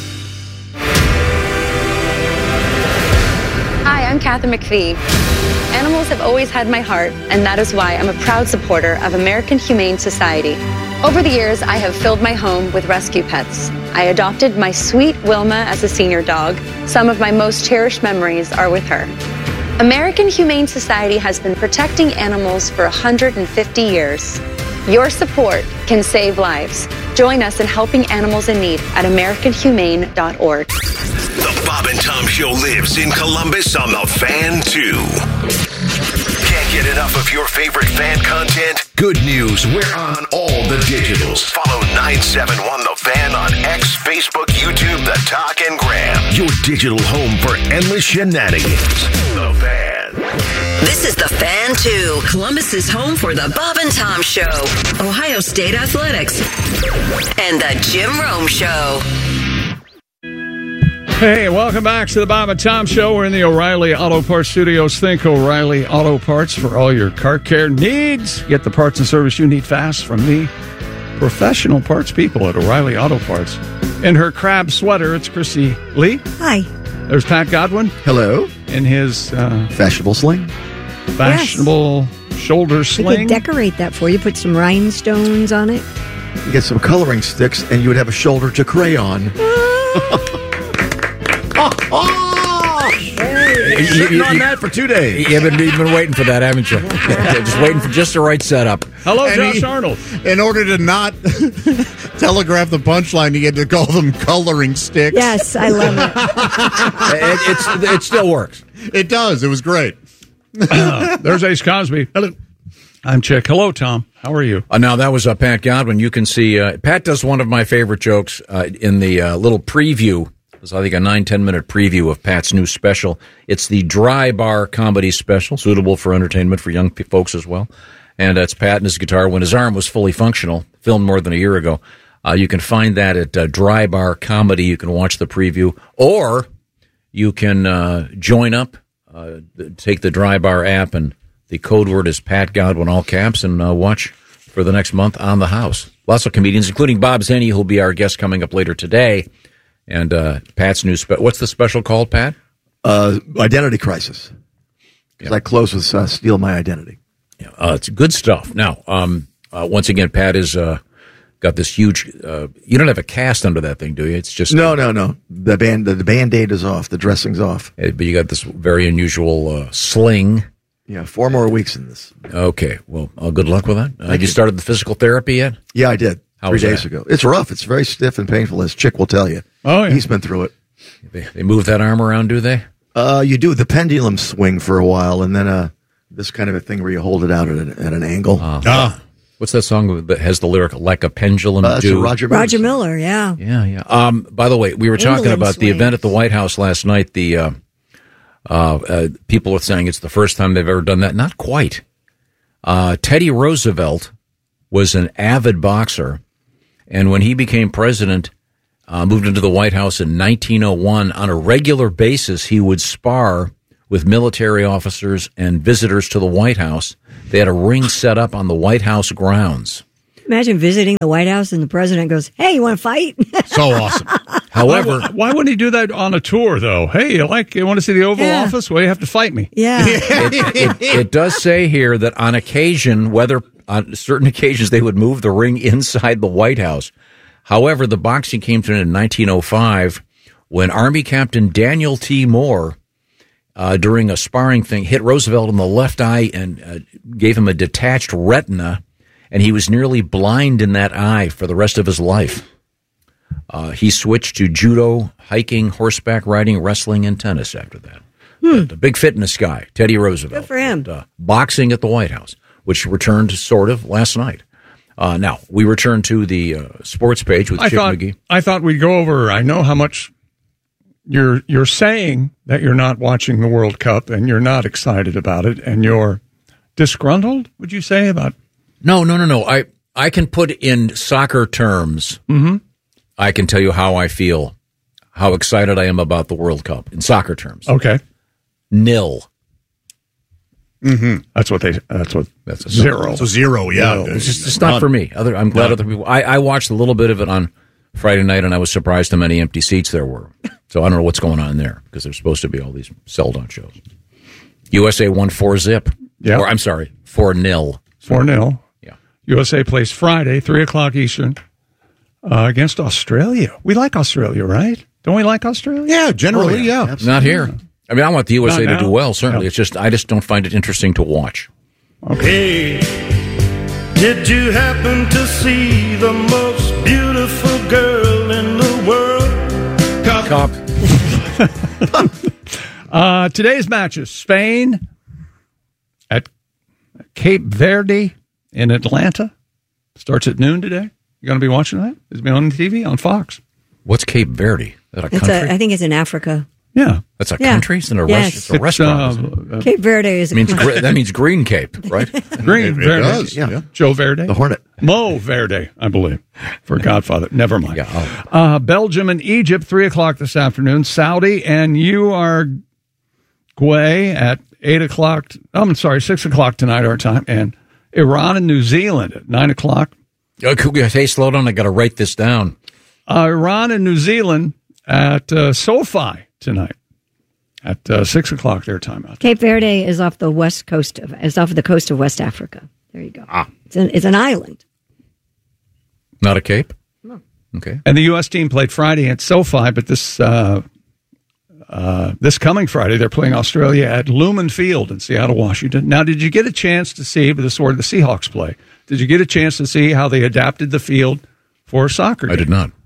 Speaker 12: Hi, I'm Kathy McPhee. Animals have always had my heart, and that is why I'm a proud supporter of American Humane Society. Over the years, I have filled my home with rescue pets. I adopted my sweet Wilma as a senior dog. Some of my most cherished memories are with her. American Humane Society has been protecting animals for one hundred fifty years. Your support can save lives. Join us in helping animals in need at american humane dot org.
Speaker 23: The Bob and Tom Show lives in Columbus on the Fan two. Can't get enough of your favorite fan content? Good news, we're on all the digitals. Follow nine seven one The Fan on X, Facebook, YouTube, The Talk, and Gram. Your digital home for endless shenanigans. The Fan.
Speaker 24: This is The Fan two, Columbus's home for the Bob and Tom Show, Ohio State Athletics, and the Jim Rome Show.
Speaker 25: Hey, welcome back to the Bob and Tom Show. We're in the O'Reilly Auto Parts Studios. Think O'Reilly Auto Parts for all your car care needs. Get the parts and service you need fast from the professional parts people at O'Reilly Auto Parts. In her crab sweater, it's Chrissy Lee.
Speaker 27: Hi.
Speaker 25: There's Pat Godwin.
Speaker 2: Hello.
Speaker 25: In his uh,
Speaker 2: fashionable sling.
Speaker 25: Fashionable yes. shoulder sling.
Speaker 27: We could decorate that for you. Put some rhinestones on it.
Speaker 2: You get some coloring sticks, and you would have a shoulder to crayon. Oh, hey, sitting on that for two days.
Speaker 1: You've been, you've been waiting for that, haven't you? Just waiting for just the right setup.
Speaker 25: Hello,
Speaker 28: And
Speaker 25: Josh
Speaker 28: he-
Speaker 25: Arnold.
Speaker 28: In order to not telegraph the punchline, you had to call them coloring sticks.
Speaker 27: Yes, I love it.
Speaker 1: it, it's, it still works.
Speaker 28: It does. It was great.
Speaker 25: Uh, there's Ace Cosby. Hello. I'm Chick. Hello, Tom. How are you?
Speaker 1: Uh, now, that was uh, Pat Godwin. You can see uh, Pat does one of my favorite jokes uh, in the uh, little preview. It's, I think, a nine, ten minute preview of Pat's new special. It's the Dry Bar Comedy Special, suitable for entertainment for young p- folks as well. And that's Pat and his guitar when his arm was fully functional, filmed more than a year ago. Uh, you can find that at uh, Dry Bar Comedy. You can watch the preview, or you can uh, join up, uh, take the Dry Bar app, and the code word is Pat Godwin, all caps, and uh, watch for the next month on the house. Lots of comedians, including Bob Zenny, who'll be our guest coming up later today. And uh, Pat's new spe- what's the special called, Pat?
Speaker 2: Uh, Identity Crisis. Because I close with uh, Steal My Identity.
Speaker 1: Yeah, uh, it's good stuff. Now, um, uh, once again, Pat has uh, got this huge. Uh, you don't have a cast under that thing, do you? It's just
Speaker 2: No, no, no. The band, the, the band-aid is off. The dressing's off.
Speaker 1: uh, but you got this very unusual uh, sling.
Speaker 2: Yeah, four more weeks in this.
Speaker 1: Okay, well, uh, good luck with that. Uh,
Speaker 2: Thank
Speaker 1: you
Speaker 2: you.
Speaker 1: started the physical therapy yet?
Speaker 2: Yeah, I did.
Speaker 1: How
Speaker 2: three
Speaker 1: was
Speaker 2: days
Speaker 1: that?
Speaker 2: ago. It's rough. It's very stiff and painful, as Chick will tell you.
Speaker 25: Oh, yeah.
Speaker 2: He's been through it.
Speaker 1: They, they move that arm around, do they?
Speaker 2: Uh, you do the pendulum swing for a while, and then uh, this kind of a thing where you hold it out at, a, at an angle.
Speaker 1: Uh, ah. What's that song that has the lyric, like a pendulum
Speaker 2: Uh, it's
Speaker 1: do?
Speaker 2: a Roger Miller.
Speaker 27: Roger Miller, yeah.
Speaker 1: Yeah, yeah. Um, by the way, we were talking
Speaker 27: England
Speaker 1: about the
Speaker 27: swing.
Speaker 1: event at the White House last night. The uh, uh, uh, people are saying it's the first time they've ever done that. Not quite. Uh, Teddy Roosevelt was an avid boxer, and when he became president, uh, moved into the White House in nineteen oh one, on a regular basis, he would spar with military officers and visitors to the White House. They had a ring set up on the White House grounds.
Speaker 27: Imagine visiting the White House and the president goes, "Hey, you want to fight?"
Speaker 28: So awesome.
Speaker 1: However,
Speaker 25: why, why wouldn't he do that on a tour, though? Hey, you like you want to see the Oval
Speaker 27: Yeah.
Speaker 25: Office? Well, you have to fight me.
Speaker 27: Yeah.
Speaker 1: it, it, it does say here that on occasion, whether on certain occasions, they would move the ring inside the White House. However, the boxing came to an end in nineteen oh five when Army Captain Daniel T. Moore, uh, during a sparring thing, hit Roosevelt in the left eye and uh, gave him a detached retina, and he was nearly blind in that eye for the rest of his life. Uh, he switched to judo, hiking, horseback riding, wrestling, and tennis after that.
Speaker 27: Hmm.
Speaker 1: The big fitness guy, Teddy Roosevelt.
Speaker 27: Good for him.
Speaker 1: Uh, boxing at the White House, which returned sort of last night. Uh, now, we return to the uh, sports page with
Speaker 25: I
Speaker 1: Chick
Speaker 25: thought
Speaker 1: McGee.
Speaker 25: I thought we'd go over. I know how much you're you're saying that you're not watching the World Cup and you're not excited about it and you're disgruntled. Would you say about?
Speaker 1: No, no, no, no. I, I can put in soccer terms.
Speaker 25: Mm-hmm.
Speaker 1: I can tell you how I feel, how excited I am about the World Cup in soccer terms.
Speaker 25: Okay.
Speaker 1: Nil.
Speaker 25: Mm-hmm. That's what they. That's what.
Speaker 1: That's a
Speaker 28: zero. So zero, yeah.
Speaker 1: No, it's just it's not for me. Other, I'm glad
Speaker 28: None.
Speaker 1: other people. I, I watched a little bit of it on Friday night, and I was surprised how many empty seats there were. So I don't know what's going on there because there's supposed to be all these sold-out shows. U S A won four zip.
Speaker 25: Yeah.
Speaker 1: Or I'm sorry, four nil.
Speaker 25: Four nil.
Speaker 1: Yeah.
Speaker 25: U S A plays Friday, three o'clock Eastern, uh, against Australia. We like Australia, right? Don't we like Australia?
Speaker 28: Yeah, generally,
Speaker 1: Oh, yeah.
Speaker 28: yeah.
Speaker 1: Not here. I mean, I want the U S A
Speaker 25: Not
Speaker 1: to
Speaker 25: now?
Speaker 1: do well. Certainly,
Speaker 25: Yeah.
Speaker 1: it's just I just don't find it interesting to watch.
Speaker 13: Hey, did you happen to see the most beautiful girl in the world?
Speaker 1: Cop.
Speaker 25: Uh, today's matches: Spain at Cape Verde in Atlanta. Starts at noon today. You going to be watching that? It's been on T V on Fox.
Speaker 1: What's Cape Verde? Is that a
Speaker 27: It's
Speaker 1: country?
Speaker 27: a, I think it's in Africa.
Speaker 25: Yeah,
Speaker 1: That's a
Speaker 27: Yeah.
Speaker 1: country. It's, in a
Speaker 27: Yes.
Speaker 1: rest, it's a restaurant. isn't it?
Speaker 27: Cape Verde is
Speaker 1: It
Speaker 27: a
Speaker 1: means
Speaker 27: country.
Speaker 1: gre- that means Green Cape, right?
Speaker 25: Green
Speaker 28: It- it
Speaker 25: Verde.
Speaker 28: does,
Speaker 25: yeah.
Speaker 28: yeah.
Speaker 25: Joe Verde.
Speaker 2: The Hornet.
Speaker 25: Mo Verde, I believe, for Godfather. Never mind.
Speaker 1: Yeah, I'll-
Speaker 25: Uh, Belgium and Egypt, three o'clock this afternoon. Saudi and Uruguay at eight o'clock. I'm sorry, six o'clock tonight our time. And Iran and New Zealand at nine o'clock.
Speaker 1: Uh, could we- Hey, slow down. I got to write this down.
Speaker 25: Uh, Iran and New Zealand at uh, SoFi tonight at uh, six o'clock their time out.
Speaker 27: Cape Verde is off the west coast of is off the coast of West Africa. There you go.
Speaker 1: Ah.
Speaker 27: It's an, it's an island.
Speaker 1: Not a Cape?
Speaker 27: No.
Speaker 1: Okay.
Speaker 25: And the U S team played Friday at SoFi, but this uh, uh, this coming Friday they're playing Australia at Lumen Field in Seattle, Washington. Now, did you get a chance to see? But this is where the Seahawks play. Did you get a chance to see how they adapted the field for a soccer game?
Speaker 1: I did not.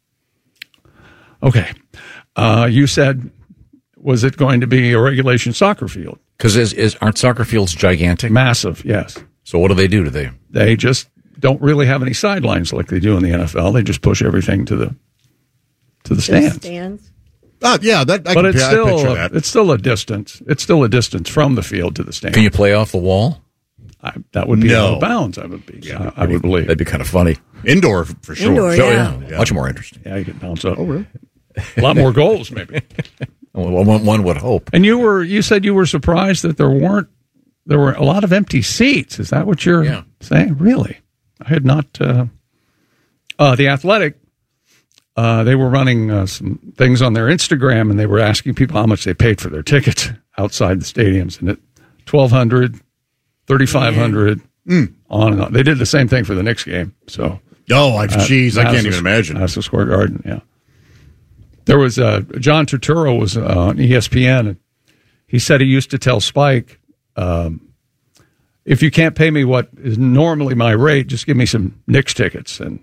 Speaker 25: Okay. Uh, you said, was it going to be a regulation soccer field?
Speaker 1: Because is, is aren't soccer fields gigantic?
Speaker 25: Massive, yes.
Speaker 1: So what do they do? Do they?
Speaker 25: They just don't really have any sidelines like they do in the N F L. They just push everything to the to the stands.
Speaker 27: Stands.
Speaker 28: Uh, yeah, that, I
Speaker 25: but
Speaker 28: can
Speaker 25: it's
Speaker 28: I
Speaker 25: still
Speaker 28: picture
Speaker 25: a,
Speaker 28: that.
Speaker 25: it's still a distance. It's still a distance from the field to the stand.
Speaker 1: Can you play off the wall?
Speaker 25: I, that would be
Speaker 28: No.
Speaker 25: out of bounds. I would be. Yeah, I, I would believe.
Speaker 1: That'd be kind of funny.
Speaker 28: Indoor, for sure.
Speaker 27: Indoor,
Speaker 1: So,
Speaker 27: yeah.
Speaker 1: yeah, much more interesting.
Speaker 25: Yeah, you could bounce up. Oh, really? A lot more goals, maybe.
Speaker 1: Well, one, one would hope.
Speaker 25: And you were you said you were surprised that there weren't there were a lot of empty seats. Is that what you're
Speaker 1: Yeah.
Speaker 25: saying? Really? I had not. Uh, uh, the Athletic. Uh, they were running uh, some things on their Instagram, and they were asking people how much they paid for their tickets outside the stadiums, and at twelve hundred, thirty five hundred,
Speaker 28: Mm.
Speaker 25: on and on. They did the same thing for the Knicks game. So,
Speaker 28: Oh, I, geez, I can't
Speaker 25: Madison-
Speaker 28: even imagine.
Speaker 25: Madison Square Garden. Yeah, there was uh, John Turturro was uh, on E S P N, and he said he used to tell Spike, um, "If you can't pay me what is normally my rate, just give me some Knicks tickets." And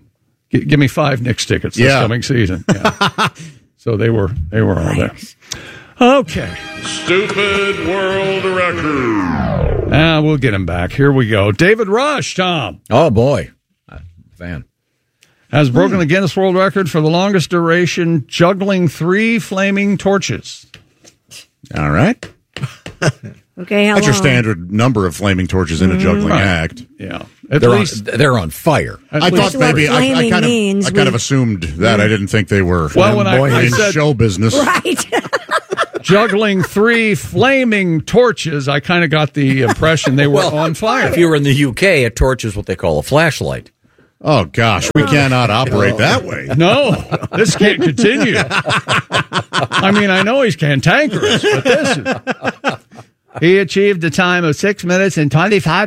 Speaker 25: G- give me five Knicks tickets this
Speaker 28: Yeah.
Speaker 25: coming season. Yeah. So they were they were all there. Okay.
Speaker 13: Stupid world record.
Speaker 25: Ah, we'll get him back. Here we go. David Rush, Tom.
Speaker 1: Oh, boy. Uh, fan.
Speaker 25: Has broken the Guinness World Record for the longest duration juggling three flaming torches.
Speaker 28: All right.
Speaker 27: Okay, how
Speaker 28: That's your
Speaker 27: long?
Speaker 28: standard number of flaming torches in a juggling
Speaker 25: Right.
Speaker 28: act.
Speaker 25: Yeah. At
Speaker 1: They're
Speaker 25: least
Speaker 1: on, they're on fire.
Speaker 28: I thought
Speaker 27: That's what
Speaker 28: maybe I, I
Speaker 27: flaming
Speaker 28: kind of
Speaker 27: means.
Speaker 28: I kind of
Speaker 27: We-
Speaker 28: assumed that. I didn't think they were
Speaker 25: Well, when I- I
Speaker 28: in
Speaker 25: said-
Speaker 28: show business.
Speaker 27: Right.
Speaker 25: juggling three flaming torches, I kind of got the impression they were
Speaker 1: Well,
Speaker 25: on fire.
Speaker 1: If you were in the U K, a torch is what they call a flashlight.
Speaker 28: Oh gosh, we cannot operate that way.
Speaker 25: No, this can't continue. I mean, I know he's cantankerous, but this is... He achieved a time of six minutes and twenty-five.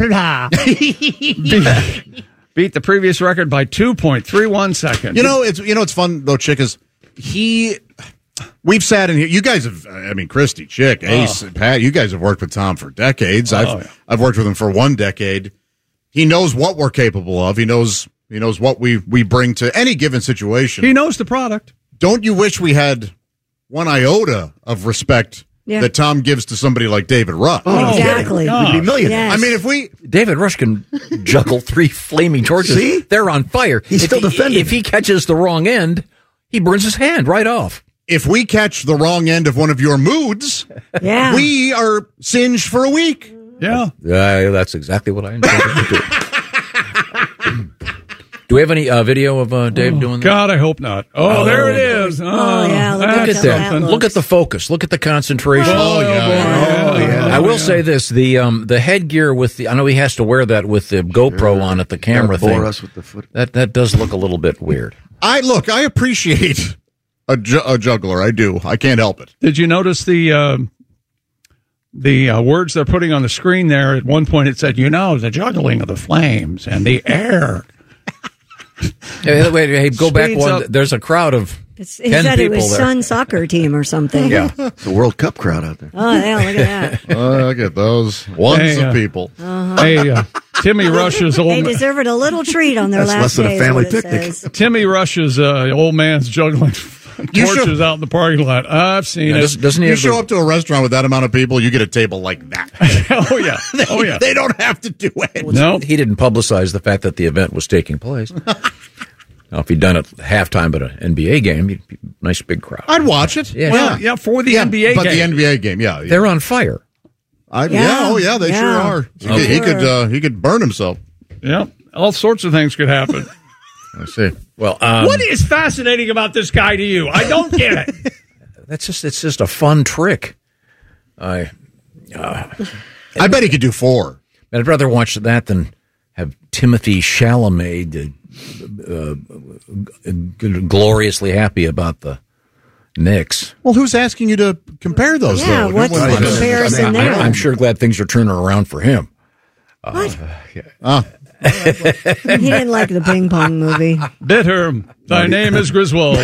Speaker 25: beat, beat the previous record by two point three one seconds.
Speaker 28: You know, it's you know, it's fun though, Chick. Is he? We've sat in here. You guys have. I mean, Christy, Chick, Ace,
Speaker 25: Oh.
Speaker 28: Pat. You guys have worked with Tom for decades.
Speaker 25: Oh,
Speaker 28: I've
Speaker 25: yeah.
Speaker 28: I've worked with him for one decade. He knows what we're capable of. He knows he knows what we we bring to any given situation.
Speaker 25: He knows the product.
Speaker 28: Don't you wish we had one iota of respect
Speaker 27: Yeah.
Speaker 28: that Tom gives to somebody like David Rush?
Speaker 27: Oh, exactly.
Speaker 2: We'd be millionaires.
Speaker 27: Yes.
Speaker 28: I mean, if we
Speaker 1: David Rush can juggle three flaming torches.
Speaker 2: See?
Speaker 1: They're on fire.
Speaker 2: He's
Speaker 1: if
Speaker 2: still
Speaker 1: he,
Speaker 2: defending.
Speaker 1: If he catches the wrong end, he burns his hand right off.
Speaker 28: if we catch the wrong end of one of your moods,
Speaker 27: Yeah.
Speaker 28: we are singed for a week.
Speaker 25: Yeah.
Speaker 1: Uh, that's exactly what I intended to do. Do we have any uh, video of uh, Dave
Speaker 25: Oh,
Speaker 1: doing that?
Speaker 25: God, I hope not. Oh,
Speaker 1: Oh,
Speaker 25: there it is. Oh,
Speaker 27: Oh, yeah, look
Speaker 1: Look
Speaker 25: that's
Speaker 1: at that.
Speaker 25: something.
Speaker 1: Look at the focus. Look at the concentration.
Speaker 28: Oh, yeah.
Speaker 25: Oh, yeah.
Speaker 1: I will say this: the um, the headgear with the I know he has to wear that with the GoPro on it, the camera
Speaker 2: Gotta bore
Speaker 1: thing.
Speaker 2: us with the foot.
Speaker 1: That that does look a little bit weird.
Speaker 28: I look, I appreciate a, ju- a juggler. I do. I can't help it.
Speaker 25: Did you notice the uh, the uh, words they're putting on the screen there? At one point, it said, "You know, the juggling of the flames and the air."
Speaker 1: Hey, wait, hey, go back
Speaker 25: Speeds
Speaker 1: one.
Speaker 25: up.
Speaker 1: There's a crowd of
Speaker 27: It's, he
Speaker 1: ten
Speaker 27: said it
Speaker 1: people
Speaker 27: was
Speaker 1: there.
Speaker 27: Sun soccer team or something.
Speaker 1: Yeah,
Speaker 2: It's a World Cup crowd out there.
Speaker 27: Oh, yeah, look at that.
Speaker 28: Oh, look at those ones
Speaker 25: Hey, uh,
Speaker 28: of people.
Speaker 25: Hey, uh, Timmy Rush's old
Speaker 27: They
Speaker 25: ma-
Speaker 27: deserved a little treat on their
Speaker 2: That's
Speaker 27: last
Speaker 2: less than a
Speaker 27: day, is
Speaker 2: family
Speaker 27: what it
Speaker 2: picnic.
Speaker 27: says.
Speaker 25: Timmy Rush's uh, old man's juggling
Speaker 28: You
Speaker 25: torches
Speaker 28: should-
Speaker 25: out in the parking lot. I've seen
Speaker 1: Yeah,
Speaker 25: it.
Speaker 1: does- doesn't he
Speaker 28: You
Speaker 1: have
Speaker 28: show
Speaker 1: the-
Speaker 28: up to a restaurant with that amount of people, you get a table like that.
Speaker 25: oh yeah,
Speaker 28: they,
Speaker 25: oh yeah.
Speaker 28: they don't have to do it.
Speaker 25: No,
Speaker 1: He didn't publicize the fact that the event was taking place. Now, if he'd done it halftime at an N B A game, you'd be a nice big crowd.
Speaker 28: I'd watch it.
Speaker 1: Yeah.
Speaker 25: well, yeah, for the
Speaker 28: Yeah,
Speaker 25: N B A
Speaker 28: but
Speaker 25: game.
Speaker 28: the N B A game, yeah, yeah.
Speaker 1: They're on fire.
Speaker 28: I, yeah.
Speaker 27: Yeah,
Speaker 28: oh yeah, they
Speaker 27: yeah.
Speaker 28: sure are. He
Speaker 27: Okay.
Speaker 28: could, he could, uh, he could burn himself.
Speaker 25: yeah, all sorts of things could happen.
Speaker 1: I see. Well, um,
Speaker 25: What is fascinating about this guy to you? I don't get it.
Speaker 1: that's just it's just a fun trick. I uh,
Speaker 28: I bet he could do four.
Speaker 1: I'd rather watch that than have Timothy Chalamet uh, uh, g- gloriously happy about the Knicks.
Speaker 28: Well, who's asking you to compare those?
Speaker 27: Yeah,
Speaker 28: though?
Speaker 27: what's
Speaker 28: No
Speaker 27: the
Speaker 28: one-
Speaker 27: comparison
Speaker 1: I'm,
Speaker 27: there?
Speaker 1: I'm sure glad things are turning around for him.
Speaker 28: Ah,
Speaker 27: He didn't like the ping pong movie.
Speaker 25: Bitter, thy name is Griswold.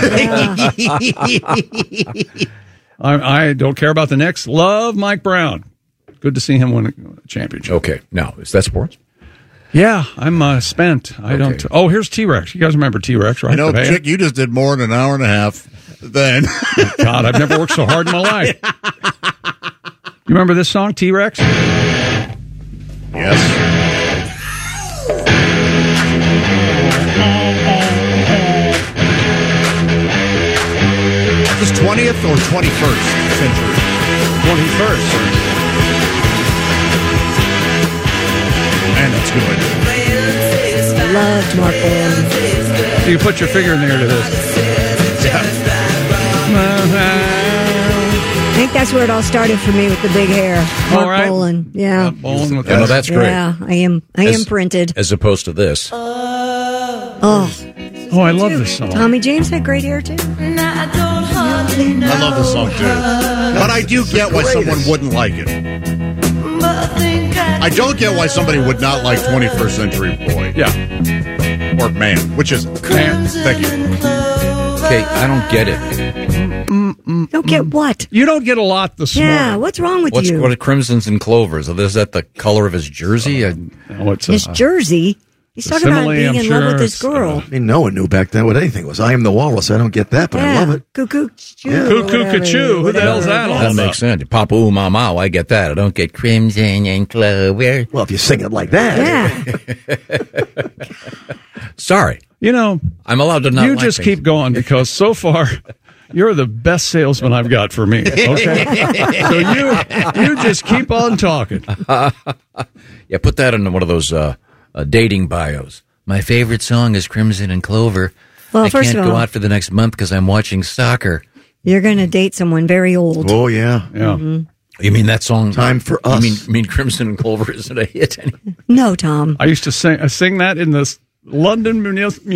Speaker 25: I, I don't care about the Knicks. Love Mike Brown. Good to see him win a championship.
Speaker 1: Okay, now is that sports?
Speaker 25: Yeah, I'm uh, spent. I don't. Oh, here's T Rex. You guys remember T Rex, right?
Speaker 28: I know,
Speaker 25: The band?
Speaker 28: Chick, you just did more than an hour and a half. Then,
Speaker 25: God, I've never worked so hard in my life. You remember this song, T Rex?
Speaker 28: yes. This twentieth or twenty-first century?
Speaker 25: twenty-first.
Speaker 28: Man, that's good.
Speaker 27: Loved Mark Bolan.
Speaker 25: So you put your finger in there to this.
Speaker 27: I think that's where it all started for me with the big hair. Mark
Speaker 25: All right.
Speaker 27: Bolan. Yeah.
Speaker 25: Bowling with
Speaker 1: Yeah, no,
Speaker 25: that.
Speaker 1: that's great.
Speaker 27: Yeah, I am. I am
Speaker 1: As-
Speaker 27: printed.
Speaker 1: As opposed to this.
Speaker 27: Oh,
Speaker 25: Oh, I love this song.
Speaker 27: Tommy James had great hair too.
Speaker 28: I love this song too. But I do get why someone wouldn't like it. I don't get why somebody would not like twenty-first Century Boy.
Speaker 25: Yeah.
Speaker 28: Or man, which is it?
Speaker 25: Man.
Speaker 28: Thank you.
Speaker 1: Okay, I don't get it.
Speaker 27: Don't get what?
Speaker 25: You don't get a lot this
Speaker 27: Yeah,
Speaker 25: morning.
Speaker 27: what's wrong with
Speaker 1: What's
Speaker 27: you?
Speaker 1: what are crimsons and clovers? Is that the color of his jersey? I,
Speaker 25: No, it's,
Speaker 27: His
Speaker 25: uh,
Speaker 27: jersey. He's talking about being in love with this girl.
Speaker 2: I mean, no one knew back then what anything was. I am the walrus. I don't get that, but
Speaker 27: yeah.
Speaker 2: I love it.
Speaker 27: Cuckoo, choo,
Speaker 2: Yeah.
Speaker 25: Cuckoo, cachoo. Who the hell's that all
Speaker 1: That
Speaker 25: about?
Speaker 1: makes sense. Papa ooh, mama, I get that. I don't get crimson and clover.
Speaker 2: Well, if you sing it like that.
Speaker 27: Yeah.
Speaker 25: Sorry. You know,
Speaker 1: I'm allowed to not
Speaker 25: You
Speaker 1: like
Speaker 25: just
Speaker 1: things.
Speaker 25: keep going because so far you're the best salesman I've got for me. Okay? So you you just keep on talking.
Speaker 1: Yeah, put that in one of those uh, uh, dating bios. My favorite song is Crimson and Clover.
Speaker 27: Well,
Speaker 1: I
Speaker 27: first
Speaker 1: can't
Speaker 27: of
Speaker 1: go
Speaker 27: all-
Speaker 1: out for the next month because I'm watching soccer.
Speaker 27: You're going to date someone very old.
Speaker 2: Oh, yeah.
Speaker 25: Yeah.
Speaker 27: Mhm.
Speaker 1: You mean that song?
Speaker 2: Time for us.
Speaker 1: You mean, you mean Crimson and Clover isn't a hit anymore?
Speaker 27: No, Tom.
Speaker 25: I used to sing I sing that in the London Muni-